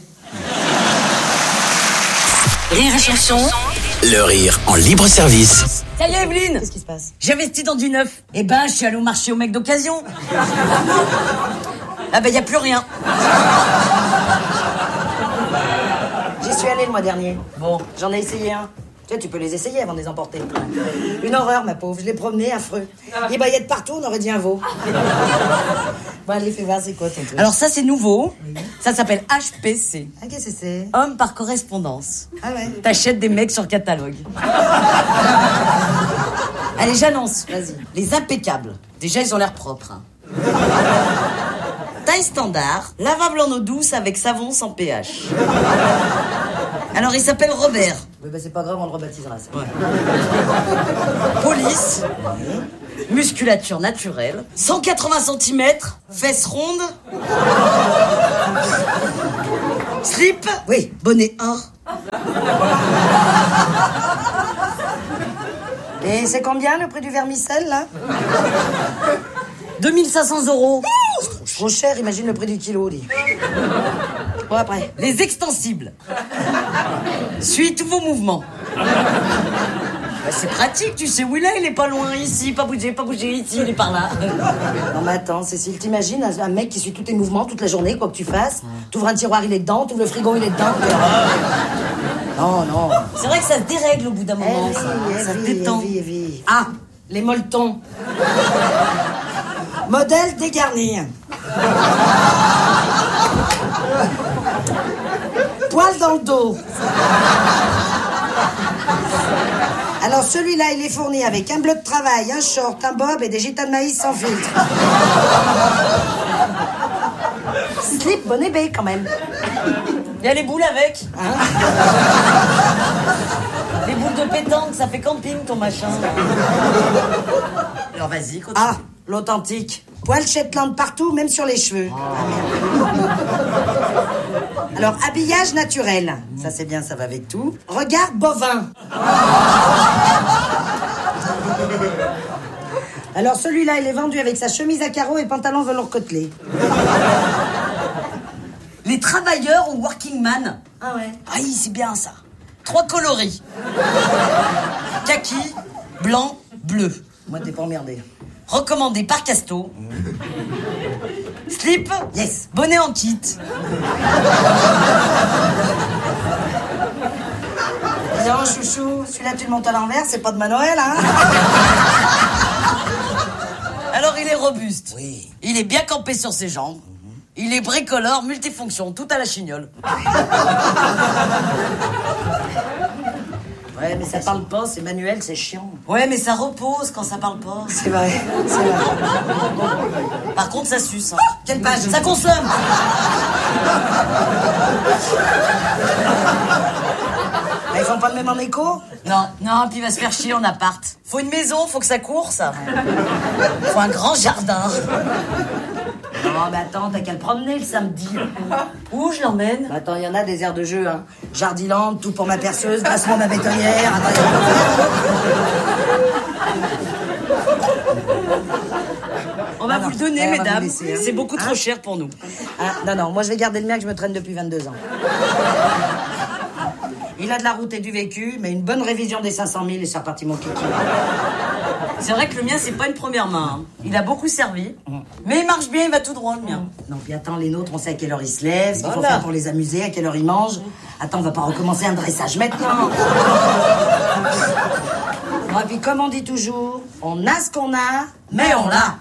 Rire et chanson. Le rire en libre service. Ça y est, Evelyne. Qu'est-ce qui se passe? J'investis dans du neuf. Eh ben, je suis allée au marché au mec d'occasion. Ah ben, y a plus rien. J'y suis allée le mois dernier. Bon, j'en ai essayé un. Tu sais, tu peux les essayer avant de les emporter. Une horreur, ma pauvre. Je l'ai promené, affreux. Il baillait de partout, on aurait dit un veau. Bon, allez, fais voir, c'est quoi ton truc? Alors ça, c'est nouveau. Oui. Ça s'appelle H P C. Ah, qu'est-ce que c'est? Homme par correspondance. Ah ouais? T'achètes des mecs sur catalogue. Allez, j'annonce, vas-y. Les impeccables. Déjà, ils ont l'air propres. Hein. Taille standard, lavable en eau douce avec savon sans pH. Alors, il s'appelle Robert. Oui, bah c'est pas grave, on le rebaptisera, ça. Ouais. Police. Musculature naturelle. cent quatre-vingts centimètres. Fesses rondes. Slip. Oui, bonnet or. Et c'est combien le prix du vermicelle, là? deux mille cinq cents euros. C'est trop cher, imagine le prix du kilo, dis. Bon, après. Les extensibles. Suis tous vos mouvements. Bah, c'est pratique, tu sais où il est, il est pas loin, ici, pas bouger, pas bouger, ici, il est par là. Non mais attends, Cécile, t'imagines un mec qui suit tous tes mouvements toute la journée, quoi que tu fasses. T'ouvres un tiroir, il est dedans, t'ouvres le frigo, il est dedans. Non, non. C'est vrai que ça se dérègle au bout d'un moment, eh ça, eh ça vie, détend. Eh vie, vie. Ah, les molletons. Modèle dégarni. Poil dans le dos. Alors celui-là, il est fourni avec un bleu de travail, un short, un bob et des gitas de maïs sans filtre. Slip, bonnet B quand même. Il y a les boules avec. Hein? Les boules de pétanque, ça fait camping ton machin. Alors vas-y, continue. Ah, l'authentique. Poil Shetland partout, même sur les cheveux. Oh. Ah, merde. Alors, habillage naturel. Ça, c'est bien, ça va avec tout. Regard bovin. Alors, celui-là, il est vendu avec sa chemise à carreaux et pantalon velours côtelé. Les travailleurs ou working man. Ah ouais. Ah oui, c'est bien ça. Trois coloris. Kaki, blanc, bleu. Moi, t'es pas emmerdé. Recommandé par Casto. Slip, yes. Bonnet en kit. Non, chouchou, celui-là tu le montes à l'envers, c'est pas de ma Noël, hein? Alors il est robuste. Oui. Il est bien campé sur ses jambes. Il est bricoleur, multifonction, tout à la chignole. Ouais, mais ça parle pas, c'est manuel, c'est chiant. Ouais, mais ça repose quand ça parle pas. C'est vrai, c'est vrai. Par contre, ça suce. Hein. Oh, quelle page? Ça consomme. Mais ils font pas le même en écho? Non, non, puis il va se faire chier en appart. Faut une maison, faut que ça court, ça. Faut un grand jardin. Non, mais attends, t'as qu'à le promener le samedi. Où je l'emmène? Bah, attends, il y en a des aires de jeu, hein. Jardiland, tout pour ma perceuse, grassement ma bétonnière. Attends, on va ah vous non, le donner, ouais, mesdames. Laisser, hein. C'est beaucoup hein? trop cher pour nous. Ah, non, non, moi je vais garder le mien que je me traîne depuis vingt-deux ans. Il a de la route et du vécu, mais une bonne révision des cinq cent mille et c'est reparti mon kiki. C'est vrai que le mien, c'est pas une première main. Hein. Il a beaucoup servi, mmh. mais il marche bien, il va tout droit, le mien. Non, puis attends, les nôtres, on sait à quelle heure ils se lèvent, ce qu'il voilà. faut faire pour les amuser, à quelle heure ils mangent. Attends, on va pas recommencer un dressage maintenant. Bon, et puis comme on dit toujours, on a ce qu'on a, mais on l'a.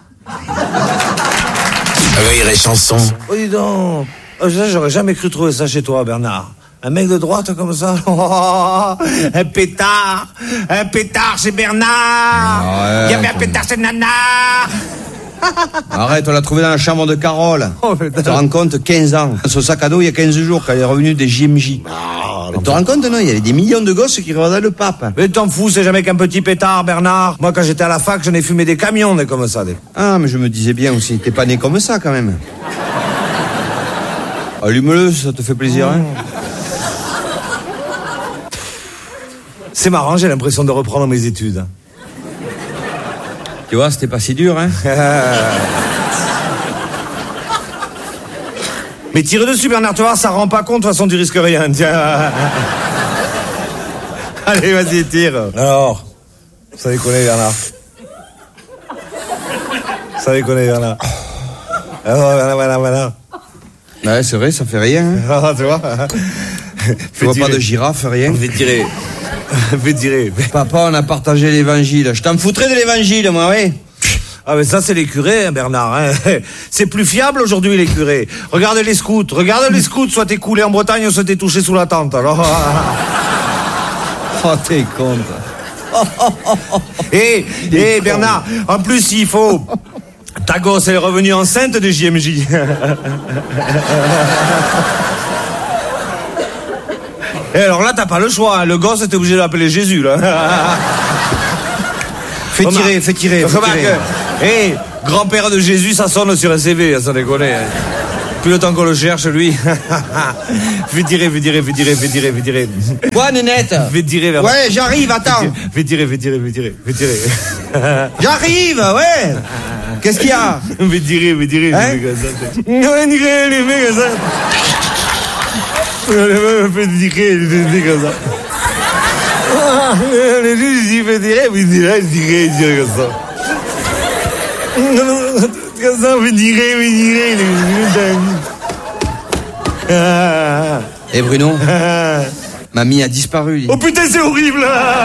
Rire et chanson. Oh, dis donc, j'aurais jamais cru trouver ça chez toi, Bernard. Un mec de droite comme ça, oh, un pétard, un pétard chez Bernard. Il y avait un pétard chez Nana. Arrête, on l'a trouvé dans la chambre de Carole. Oh, tu te rends compte, quinze ans. Son sac à dos, il y a quinze jours, quand il est revenu des J M J. Oh, tu te rends compte, non? Il y avait des millions de gosses qui regardaient le pape. Mais t'en fous, c'est jamais qu'un petit pétard, Bernard. Moi, quand j'étais à la fac, j'en ai fumé des camions, des comme ça. Des... Ah, mais je me disais bien aussi, t'es pas né comme ça, quand même. Allume-le, ça te fait plaisir, oh. hein? C'est marrant, j'ai l'impression de reprendre mes études. Tu vois, c'était pas si dur, hein? Mais tire dessus, Bernard, tu vois, ça rend pas compte, de toute façon, tu risques rien, tiens. Allez, vas-y, tire. Alors, ça déconne, Bernard. Ça déconne, Bernard. Alors, Bernard, Bernard, Bernard. Ouais, c'est vrai, ça fait rien. Hein? Ah, tu vois. Tu vois pas de girafe, rien. Je vais tirer. Fais tirer. Papa, on a partagé l'évangile. Je t'en foutrais de l'évangile, moi, oui. Ah mais ça c'est les curés, hein, Bernard. Hein. C'est plus fiable aujourd'hui les curés. Regarde les scouts, regarde les scouts, soit t'es coulé en Bretagne, soit t'es touché sous la tente. Alors. Oh, t'es con. Hé, hé Bernard, en plus il faut... Ta gosse elle est revenue enceinte de J M J. Et alors là t'as pas le choix, hein. Le gosse t'es obligé de l'appeler Jésus là. Fais tirer, fais tirer, fais tirer. Hé, grand-père de Jésus, ça sonne sur un C V, ça déconne. Hein. Plus le temps qu'on le cherche, lui. Fais tirer, fais tirer, fais tirer, fais tirer, fais tirer. Quoi, Nénette? Fais tirer vers... Ouais, j'arrive, attends. Fais tirer, fais tirer, fais tirer, fais tirer. J'arrive, ouais. Qu'est-ce qu'il y a? Fais tirer, fais tirer. Hein? Non, Nicolas, les mecs, ça. Fais tirer, les comme ça. Les juges, ils font tirer, fais tirer, fais tirer, fais tirer comme ça. Comme ça, fais tirer, fais tirer. Eh Bruno, mamie a disparu. Lui. Oh putain, c'est horrible.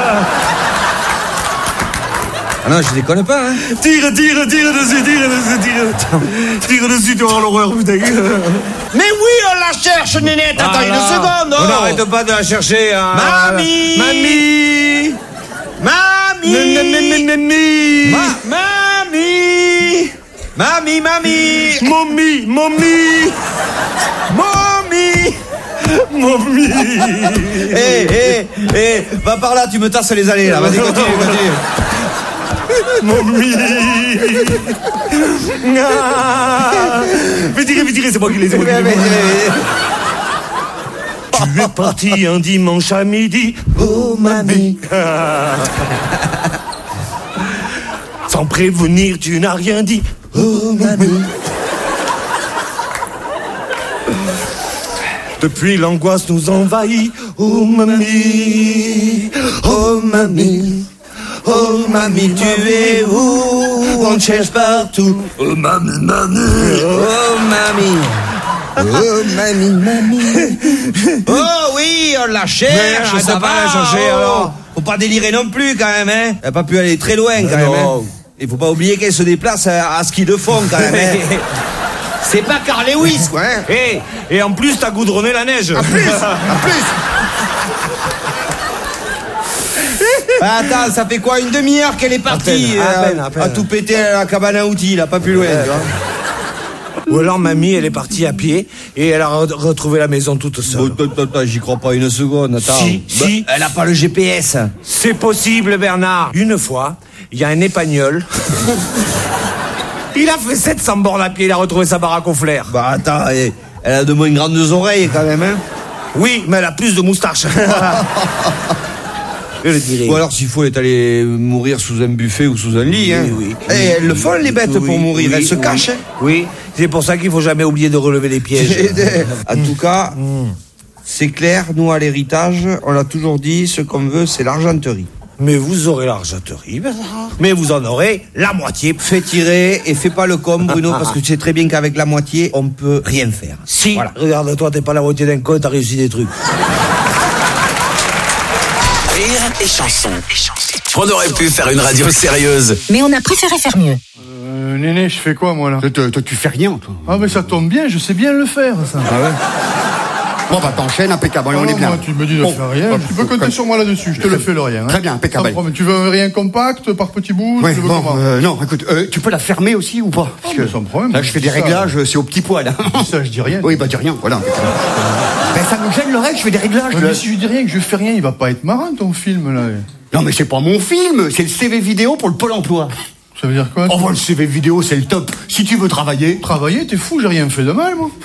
Ah non, je déconne pas, hein. Tire, tire, tire dessus, tire dessus, tire. Tire dessus, tu auras l'horreur, putain. Mais oui, on la cherche, Nénette. Attends voilà. Une seconde. Oh. On n'arrête pas de la chercher. Hein. Mamie. Mamie. Mamie. Mamie. Mamie. Mamie, mamie. Mommy, mommy. Mommy. Mommy. Hé, hé, hé, va par là, tu me tasses les allées, là. Vas-y, continue, continue. Mommy. Ah. Fais tirer, fais tirer, c'est moi qui les ai. Tu es parti un dimanche à midi. Oh, mamie. Sans prévenir, tu n'as rien dit. Oh, mamie. Depuis, l'angoisse nous envahit. Oh, mamie. Oh, mamie. Oh, mamie, tu es où? On te cherche partout. Oh, mamie, mamie. Oh, mamie. Oh, mamie, mamie. Oh, oui, on la cherche. Mais Ça pas va la chercher, oh. alors. Faut pas délirer non plus, quand même, hein. Elle a pas pu aller très loin, quand même, hein. Il faut pas oublier qu'elle se déplace à, à ski de fond, quand même, hein. C'est pas Carl Lewis, quoi, hein. Et, et en plus, t'as goudronné la neige. En plus, en plus. Bah, attends, ça fait quoi, une demi-heure qu'elle est partie? À peine, à euh, peine, à peine. à tout péter à la cabane à outils, là, pas plus loin, tu vois. Ou alors mamie, elle est partie à pied et elle a re- retrouvé la maison toute seule. Bon, attends, attends, j'y crois pas une seconde, attends. Si, bah, si. Elle a pas le G P S. C'est possible, Bernard. Une fois, il y a un épagnol. Il a fait sept cents bornes à pied, il a retrouvé sa baraque au flair. Bah, attends, elle, elle a de moins grandes oreilles, quand même, hein. Oui, mais elle a plus de moustaches. Je le dirais. Ou alors, s'il faut, elle est allée mourir sous un buffet ou sous un lit, hein. Oui, oui. Et elles le font, les bêtes, Oui, pour mourir. oui, Elles se oui. cachent, hein. Oui, c'est pour ça qu'il faut jamais oublier de relever les pièges. En tout cas, c'est clair, nous, à l'héritage, on a toujours dit, ce qu'on veut, c'est l'argenterie. Mais vous aurez l'argenterie, Bernard. Mais vous en aurez la moitié. Fais tirer et fais pas le con, Bruno, parce que tu sais très bien qu'avec la moitié, on peut rien faire. Si, Voilà. regarde-toi, t'es pas la moitié d'un con, t'as réussi des trucs. Rire et chanson. On aurait pu faire une radio sérieuse. Mais on a préféré faire mieux. Euh, Néné, je fais quoi, moi, là? Toi, toi, tu fais rien, toi. Ah, mais ça tombe bien, je sais bien le faire, ça. Ah ouais? Bon, bah, t'enchaînes, impeccable, Ah on non, est bien. moi, tu me dis de Bon, faire rien. hop, Tu peux compter hop. sur moi là-dessus, je te le fais le rien. Hein. Très bien, impeccable. Sans problème. Tu veux un rien compact, par petits bouts? Ouais, tu veux bon, comment? euh, non, écoute, euh, tu peux la fermer aussi ou pas? Parce Ah, mais sans problème. là, je fais des Ça, réglages, c'est au petit poil. Hein. Ça, je dis rien. Oui, bah, dis rien, voilà. Ben, ça nous gêne l'oreille, je fais des réglages. Ouais, là. mais si je dis rien, que je fais rien, il va pas être marrant ton film, là. Non, mais c'est pas mon film, c'est le C V vidéo pour le Pôle emploi. Ça veut dire quoi? Oh, bah, le C V vidéo, c'est le top. Si tu veux travailler. Travailler, t'es fou, j'ai rien fait de mal, moi.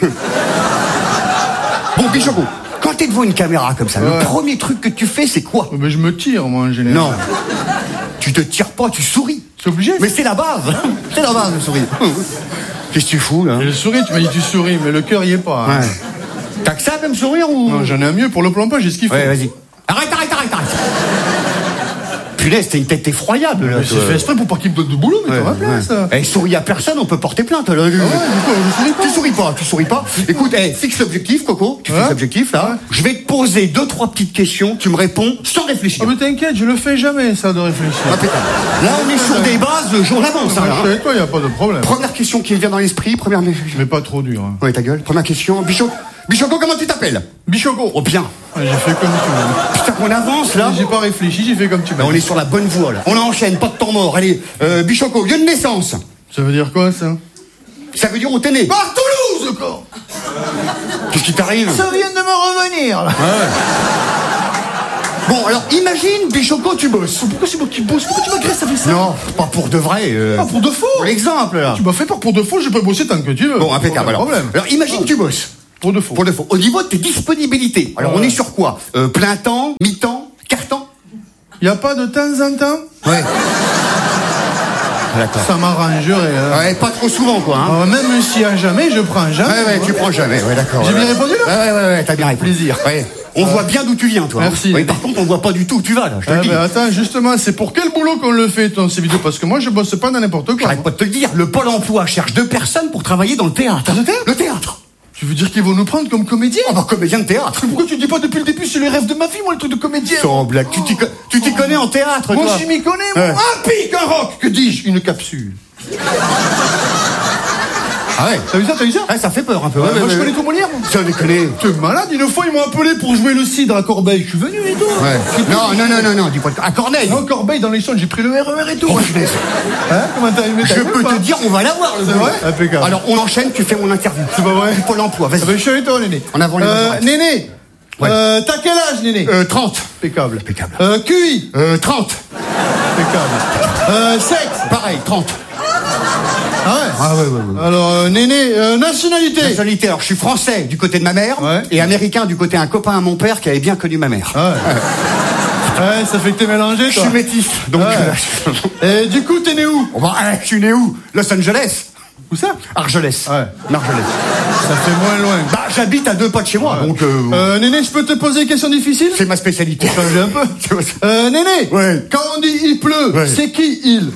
Bon, Bichoco, quand t'es devant une caméra comme ça, Ouais. le premier truc que tu fais, c'est quoi? Mais je me tire, moi, en général. Non. Tu te tires pas, tu souris. C'est obligé? Mais c'est la base. C'est la base, le sourire. Qu'est-ce que tu fous, là? Et le sourire, tu m'as dit tu souris, mais le cœur y est pas. Hein. Ouais. T'as que ça comme sourire ou? Non, j'en ai un mieux pour le plan pas, j'ai ce qu'il faut. Ouais, vas-y. Arrête, arrête, arrête, arrête. punaise, t'as une tête effroyable, là. Mais j'ai fait exprès pour pas qu'il me donne de boulot, mais Ouais, t'auras place. ouais. Eh, souris à personne, on peut porter plainte, là. Ah ouais, du coup, je souris pas. Tu souris pas, tu souris pas. Écoute, eh, fixe l'objectif, Coco. Tu fixes l'objectif, là. Je vais te poser deux, trois petites questions, tu me réponds sans réfléchir. Ah, mais t'inquiète, je le fais jamais, ça, de réfléchir. Impeccable. Là, on est sur des bases, le jour d'avance, hein, là. Je suis avec toi, y a pas de problème. Première question qui me vient dans l'esprit, première... Mais pas trop dur. Hein. Ouais, ta gueule. Première question, Bichot. Bichoco, comment tu t'appelles? Bichoco. Oh, bien. Ouais, j'ai fait comme tu veux. Putain, qu'on avance, là. J'ai pas réfléchi, j'ai fait comme tu veux. On est sur la bonne voie, là. On enchaîne, pas de temps mort. Allez, euh, Bichoco, lieu de naissance. Ça veut dire quoi, ça? Ça veut dire où t'es né? Bah, Toulouse, quoi. Qu'est-ce qui t'arrive? Ça vient de me revenir, là. Ouais. Bon, alors, imagine, Bichoco, tu bosses. Pourquoi c'est moi qui bosse? Pourquoi tu m'agresses avec ça? Non, pas pour de vrai. Euh... Pas pour de faux. Pour l'exemple, là. Tu m'as fait peur pour de faux, je peux bosser tant que tu veux. Bon, impeccable, alors. Problème. Alors, imagine, tu bosses. Pour de faux. Pour de faux. Au niveau de tes disponibilités. Alors, Ouais. on est sur quoi? euh, Plein temps, mi-temps, quart-temps? Y a pas de temps en temps? Ouais. D'accord. Ça m'arrangerait. Hein. Ouais, pas trop souvent, quoi. Hein. Alors, même si à jamais, je prends jamais. Ouais, ouais, tu prends jamais, ouais, d'accord. J'ai ouais. bien répondu, là? Ouais, ouais, ouais, t'as bien répondu. Plaisir. Ouais. On voit bien d'où tu viens, toi. Merci. Hein. Oui, par contre, on voit pas du tout où tu vas, là, je te Ah le dis. ben attends, justement, c'est pour quel boulot qu'on le fait, ton, ces vidéos? Parce que moi, je bosse pas dans n'importe quoi. J'arrête pas de te le dire. Le Pôle emploi cherche deux personnes pour travailler dans le théâtre. Le théâtre? Le théâtre. Tu veux dire qu'ils vont nous prendre comme comédiens? Oh, bah, comédien de théâtre. Mais pourquoi tu dis pas depuis le début, c'est le rêve de ma vie, moi, le truc de comédien? Sans blague. Tu t'y co- tu t'y connais en théâtre, Moi, toi? je m'y connais, moi. Ouais. Un pic, un rock, que dis-je? Une capsule. Ah ouais. T'as vu ça, t'as vu ça? Ouais, ça fait peur un peu. Ouais, Ouais, moi, ouais, je ouais. connais tout Molière, moi. Ça, on les connaît. T'es malade, une fois, ils m'ont appelé pour jouer le cidre à Corbeil. Je suis venu et tout. Ouais. Non, non, non, non, non, dis pas de... À Corneille. Non, Corbeil, dans les champs, j'ai pris le R E R et tout. Oh, punaise. Hein? Comment t'as aimé? Je peux te dire, on va l'avoir, le C'est boulot. vrai? Impeccable. Alors, on enchaîne, tu fais mon interview. C'est pas vrai? Du Pôle emploi, vas-y. Ah ben, je suis avec toi, Néné. En avant les Euh, mains. Néné. Ouais. Euh, t'as quel âge, Néné? Euh, trente. Impeccable. Impeccable. Euh, Q I. Euh, trente. Impeccable. Euh, sexe. Pareil, trente. Ah ouais? Ah ouais, ouais, ouais. Alors, euh, Néné, euh, nationalité. Nationalité, alors je suis français du côté de ma mère Ouais. et américain du côté d'un copain à mon père qui avait bien connu ma mère. Ah ouais. Ouais, ça fait que t'es mélangé, Je toi. suis métis, donc... Ouais. euh, Et du coup, t'es né où? oh bah, euh, je suis né où? Los Angeles. Où ça? Argelès. Ouais. Argelès. Ça fait moins loin. Bah, j'habite à deux pas de chez moi, donc... Euh, Euh, Néné, je peux te poser une question difficile? c'est ma spécialité. Pour changer un peu. Euh, Néné. Ouais. Quand on dit il pleut, Ouais. c'est qui il?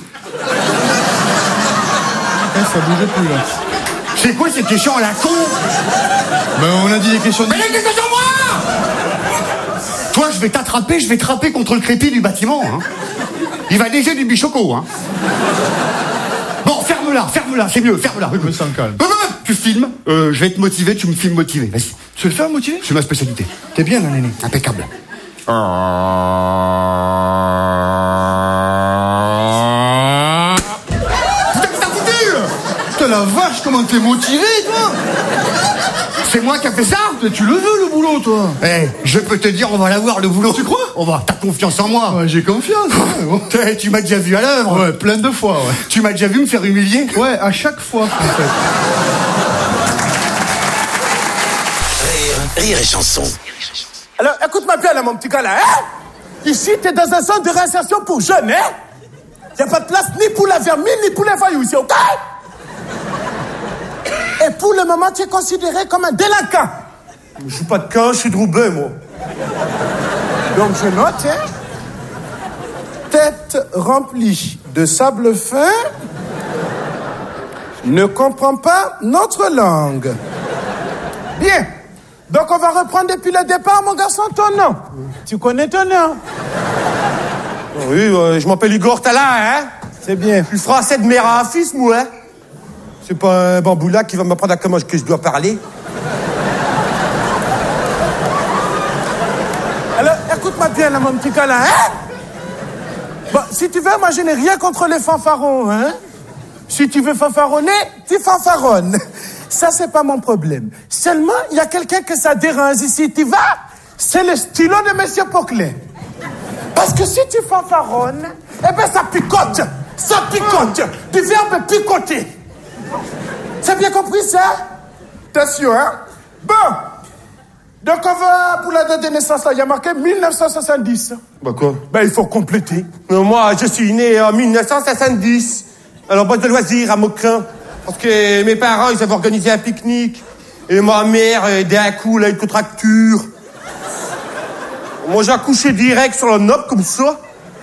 Eh, ça bougeait plus, là. C'est quoi cette question à la con? Ben, on a dit des questions Mais les questions sur moi! Toi, je vais t'attraper, je vais trapper contre le crépi du bâtiment, hein. Il va neiger du bichoco, hein. Bon, ferme-la, ferme-la, c'est mieux, ferme-la. Je me sens calme. Euh, euh, Tu filmes, euh, je vais te motiver, tu me filmes motivé, vas-y. Tu veux le faire motiver? C'est ma spécialité. T'es bien, là, Néné. Impeccable. Putain, que t'as foutu! Putain, la vache, comment t'es motivé, toi? C'est moi qui a fait ça? Tu le veux, le boulot, toi? Eh, je peux te dire, on va l'avoir, le boulot. Tu crois? On va, t'as confiance en moi. Ouais, j'ai confiance. Ouais, bon. Eh, tu m'as déjà vu à l'œuvre. Ouais, plein de fois, ouais. Tu m'as déjà vu me faire humilier. Ouais, à chaque fois, en fait. Rire, rire et chanson. Alors, écoute-moi bien, là, mon petit gars, là, hein? Ici, t'es dans un centre de réinsertion pour jeunes, hein? Y'a pas de place ni pour la vermine, ni pour les voyous ici, ok? Et pour le moment, tu es considéré comme un délinquant. Je suis pas de camp, je suis de Roubaix, moi. Donc, je note, hein? Tête remplie de sable fin, ne comprend pas notre langue. Bien. Donc, on va reprendre depuis le départ, mon garçon, ton nom. Tu connais ton nom? Oui, euh, je m'appelle Igor Tala, hein? C'est bien. Je suis français de mère en fils, moi, hein? C'est pas un bamboula qui va m'apprendre à comment que je dois parler. Alors, écoute-moi bien, là, mon petit gars, là, hein? Bon, si tu veux, moi, je n'ai rien contre les fanfarons, hein? Si tu veux fanfaronner, tu fanfaronnes. Ça, c'est pas mon problème. Seulement, il y a quelqu'un que ça dérange ici. Tu vas? C'est le stylo de Monsieur Poquelin. Parce que si tu fanfaronnes, eh ben, ça picote. Ça picote. Du verbe picoter. C'est bien compris, ça? Attention, hein? Bon. Donc, on va, pour la date de naissance, là, il y a marqué mille neuf cent soixante-dix. Bah quoi? Ben, il faut compléter. Mais moi, je suis né en mille neuf cent soixante-dix. Alors, boîte de loisirs à Maucrin. Parce que mes parents, ils avaient organisé un pique-nique. Et ma mère, euh, d'un coup, là, une contracture. Moi, j'ai accouché direct sur le nob, comme ça.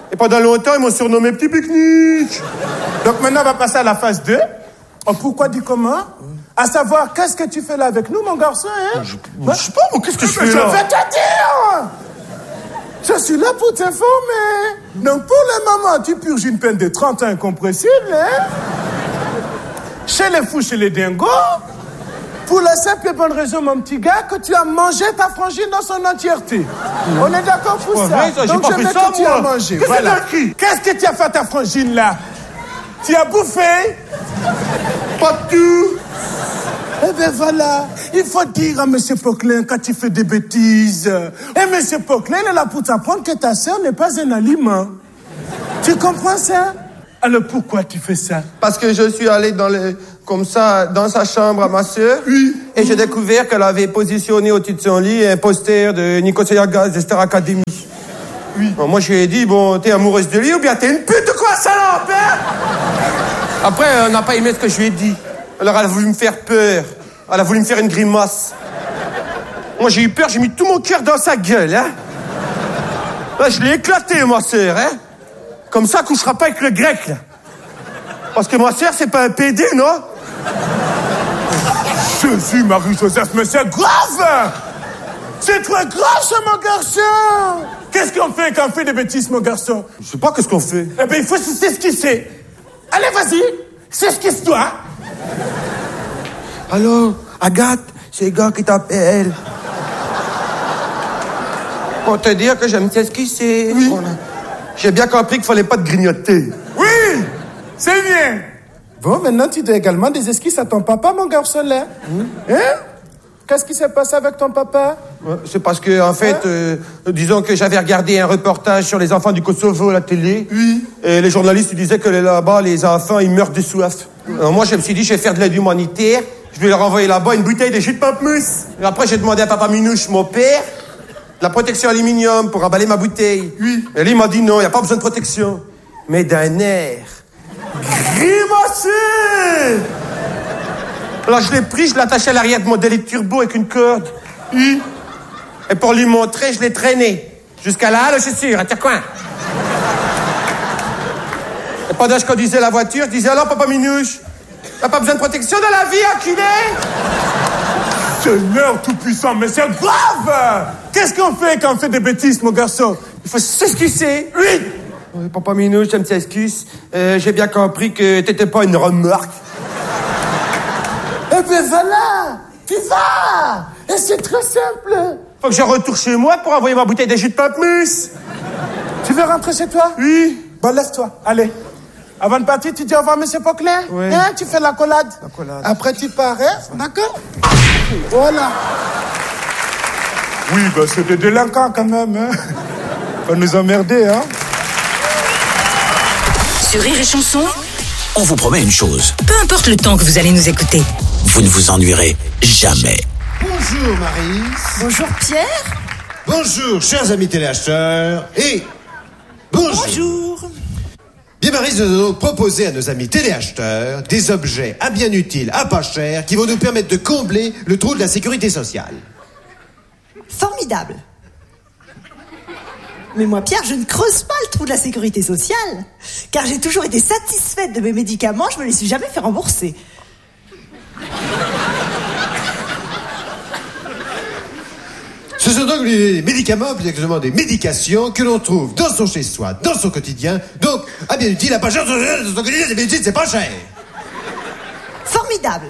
Et pendant longtemps, ils m'ont surnommé Petit Pique-Nique. Donc maintenant, on va passer à la phase deux. Oh, pourquoi dit comment? À savoir, qu'est-ce que tu fais là avec nous, mon garçon, hein? Je, je sais pas, moi, qu'est-ce que je fais je là? Je vais te dire! Je suis là pour t'informer. Donc, pour le moment, tu purges une peine de trente ans incompressible, hein? Chez les fous, chez les dingos. Pour la simple et bonne raison, mon petit gars, que tu as mangé ta frangine dans son entièreté. Mmh. On est d'accord pour ça? Vrai, ça? Donc, je veux que ça, tu as mangé. Qu'est-ce voilà. que Qu'est-ce que tu as fait à ta frangine, là? Tu as bouffé? Pas tout. Eh ben voilà, il faut dire à M. Poquelin quand tu fais des bêtises. Et M. Poquelin, il est là pour t'apprendre que ta sœur n'est pas un aliment. Tu comprends ça? Alors pourquoi tu fais ça? Parce que je suis allé dans le, comme ça, dans sa chambre à ma sœur. Oui. Et j'ai découvert qu'elle avait positionné au-dessus de son lit un poster de Nicosia Gaz de Star Academy. Oui. Bon, moi, je lui ai dit, bon, t'es amoureuse de lui ou bien t'es une pute ou quoi, salope, hein? Après, elle n'a pas aimé ce que je lui ai dit. Alors, elle a voulu me faire peur. Elle a voulu me faire une grimace. Moi, j'ai eu peur, j'ai mis tout mon cœur dans sa gueule, hein. Là, je l'ai éclaté, ma sœur, hein. Comme ça, elle couchera pas avec le grec, là. Parce que ma sœur, c'est pas un P D, non? Jésus, Marie-Joseph, mais c'est grave! C'est très grave, ça, mon garçon! Qu'est-ce qu'on fait quand on fait des bêtises, mon garçon? Je sais pas qu'est-ce qu'on fait. Eh ben, il faut s'esquisser. Allez, vas-y, s'esquisse-toi. Allô, Agathe, c'est le gars qui t'appelle. Pour te dire que j'aime s'esquisser. Oui. J'ai bien compris qu'il fallait pas te grignoter. Oui, c'est bien. Bon, maintenant, tu dois également des esquisses à ton papa, mon garçon, là. Mmh. Hein? Qu'est-ce qui s'est passé avec ton papa? Ouais, c'est parce que, en fait, hein? euh, disons que j'avais regardé un reportage sur les enfants du Kosovo à la télé. Oui. Et les journalistes disaient que là-bas, les enfants, ils meurent de soif. Alors moi, je me suis dit, je vais faire de l'aide humanitaire. Je vais leur envoyer là-bas une bouteille de jus de pamplemousse. Et après, j'ai demandé à papa Minouche, mon père, de la protection aluminium pour emballer ma bouteille. Oui. Et lui, il m'a dit non, il n'y a pas besoin de protection. Mais d'un air grimacé. Alors, je l'ai pris, je l'ai attaché à l'arrière de mon délit turbo avec une corde. Oui. Et pour lui montrer, je l'ai traîné. Jusqu'à la halle, je suis sûr, à Tiens-Coin. Et pendant que je conduisais la voiture, je disais, alors, papa Minouche, t'as pas besoin de protection dans la vie, enculé? Seigneur tout-puissant, mais c'est grave! Qu'est-ce qu'on fait quand on fait des bêtises, mon garçon? Il faut s'excuser. Oui! Oui, papa Minouche, je me t'excuse. Euh, j'ai bien compris que t'étais pas une remarque. Eh ben voilà! Tu vas! Et c'est très simple! Faut que je retourne chez moi pour envoyer ma bouteille de jus de pamplemousse. Tu veux rentrer chez toi? Oui. Bon, lève-toi, allez. Avant de partir, tu dis au revoir, monsieur Poquelin? Oui. Hein, tu fais la collade. La collade. Après, tu pars, hein? D'accord? Voilà. Oui, ben, c'est des délinquants quand même, hein? Faut nous emmerder, hein? Sur Rire et Chanson, on vous promet une chose. Peu importe le temps que vous allez nous écouter, vous ne vous ennuierez jamais. Bonjour Marie. Bonjour Pierre. Bonjour chers amis téléacheteurs. Et bonjour. Bonjour. Bien Marie, nous allons proposer à nos amis téléacheteurs des objets à bien utiles, à pas cher, qui vont nous permettre de combler le trou de la sécurité sociale. Formidable. Mais moi, Pierre, je ne creuse pas le trou de la sécurité sociale. Car j'ai toujours été satisfaite de mes médicaments, je me les suis jamais fait rembourser. Ce sont donc les médicaments, plus exactement des médications, que l'on trouve dans son chez-soi, dans son quotidien. Donc, à bien utile, à pas cher, dans son quotidien, c'est bien utile, c'est pas cher. Formidable.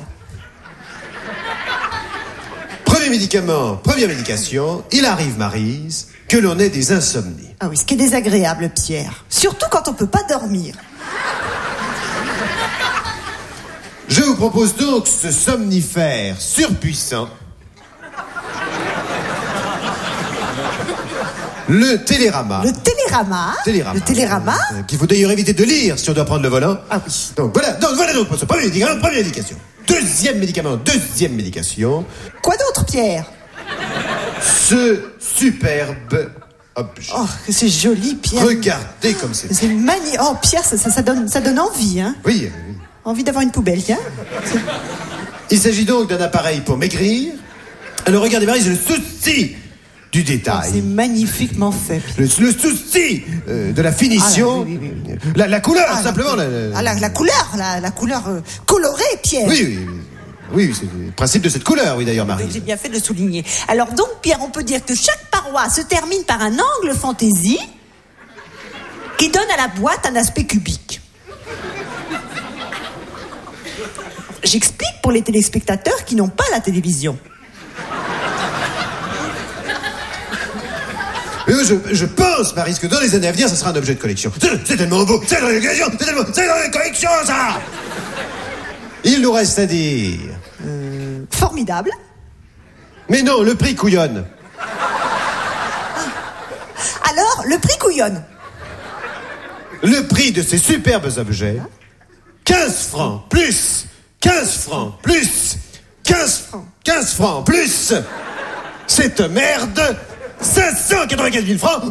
Premier médicament, première médication, il arrive, Maryse, que l'on ait des insomnies. Ah oui, ce qui est désagréable, Pierre. Surtout quand on peut pas dormir. Je vous propose donc ce somnifère surpuissant. Le Télérama. Le Télérama. Télérama. Le Télérama. Euh, qu'il faut d'ailleurs éviter de lire si on doit prendre le volant. Ah oui. Donc voilà, donc voilà donc pour ce premier médicament, première médication. Deuxième médicament, deuxième médication. Quoi d'autre, Pierre? Ce superbe objet. Oh, que c'est joli, Pierre. Regardez comme c'est. C'est magnifique. Oh, Pierre, ça, ça, ça, donne, ça donne envie, hein. Oui, oui. Envie d'avoir une poubelle, tiens. Il s'agit donc d'un appareil pour maigrir. Alors regardez, Marie, c'est le souci du détail. C'est magnifiquement fait. Le, le souci euh, de la finition. Ah, là, oui, oui, oui. La, la couleur, Ah, simplement. la, la, la- ah, la, la couleur, la, la couleur euh, colorée, Pierre. Oui, oui, oui. Oui, c'est le principe de cette couleur, oui, d'ailleurs, Marie. Donc, j'ai bien fait de le souligner. Alors donc, Pierre, on peut dire que chaque paroi se termine par un angle fantaisie qui donne à la boîte un aspect cubique. J'explique pour les téléspectateurs qui n'ont pas la télévision. Euh, je, je pense, Marie, que dans les années à venir, ça sera un objet de collection. C'est, c'est tellement beau, c'est dans les collections, c'est tellement, c'est dans les collections, ça. Il nous reste à dire. Euh, formidable. Mais non, le prix couillonne. Alors, le prix couillonne. Le prix de ces superbes objets, quinze francs plus, quinze francs plus, quinze francs, quinze francs plus, cette merde, cinq cent quatre-vingt-quinze mille francs.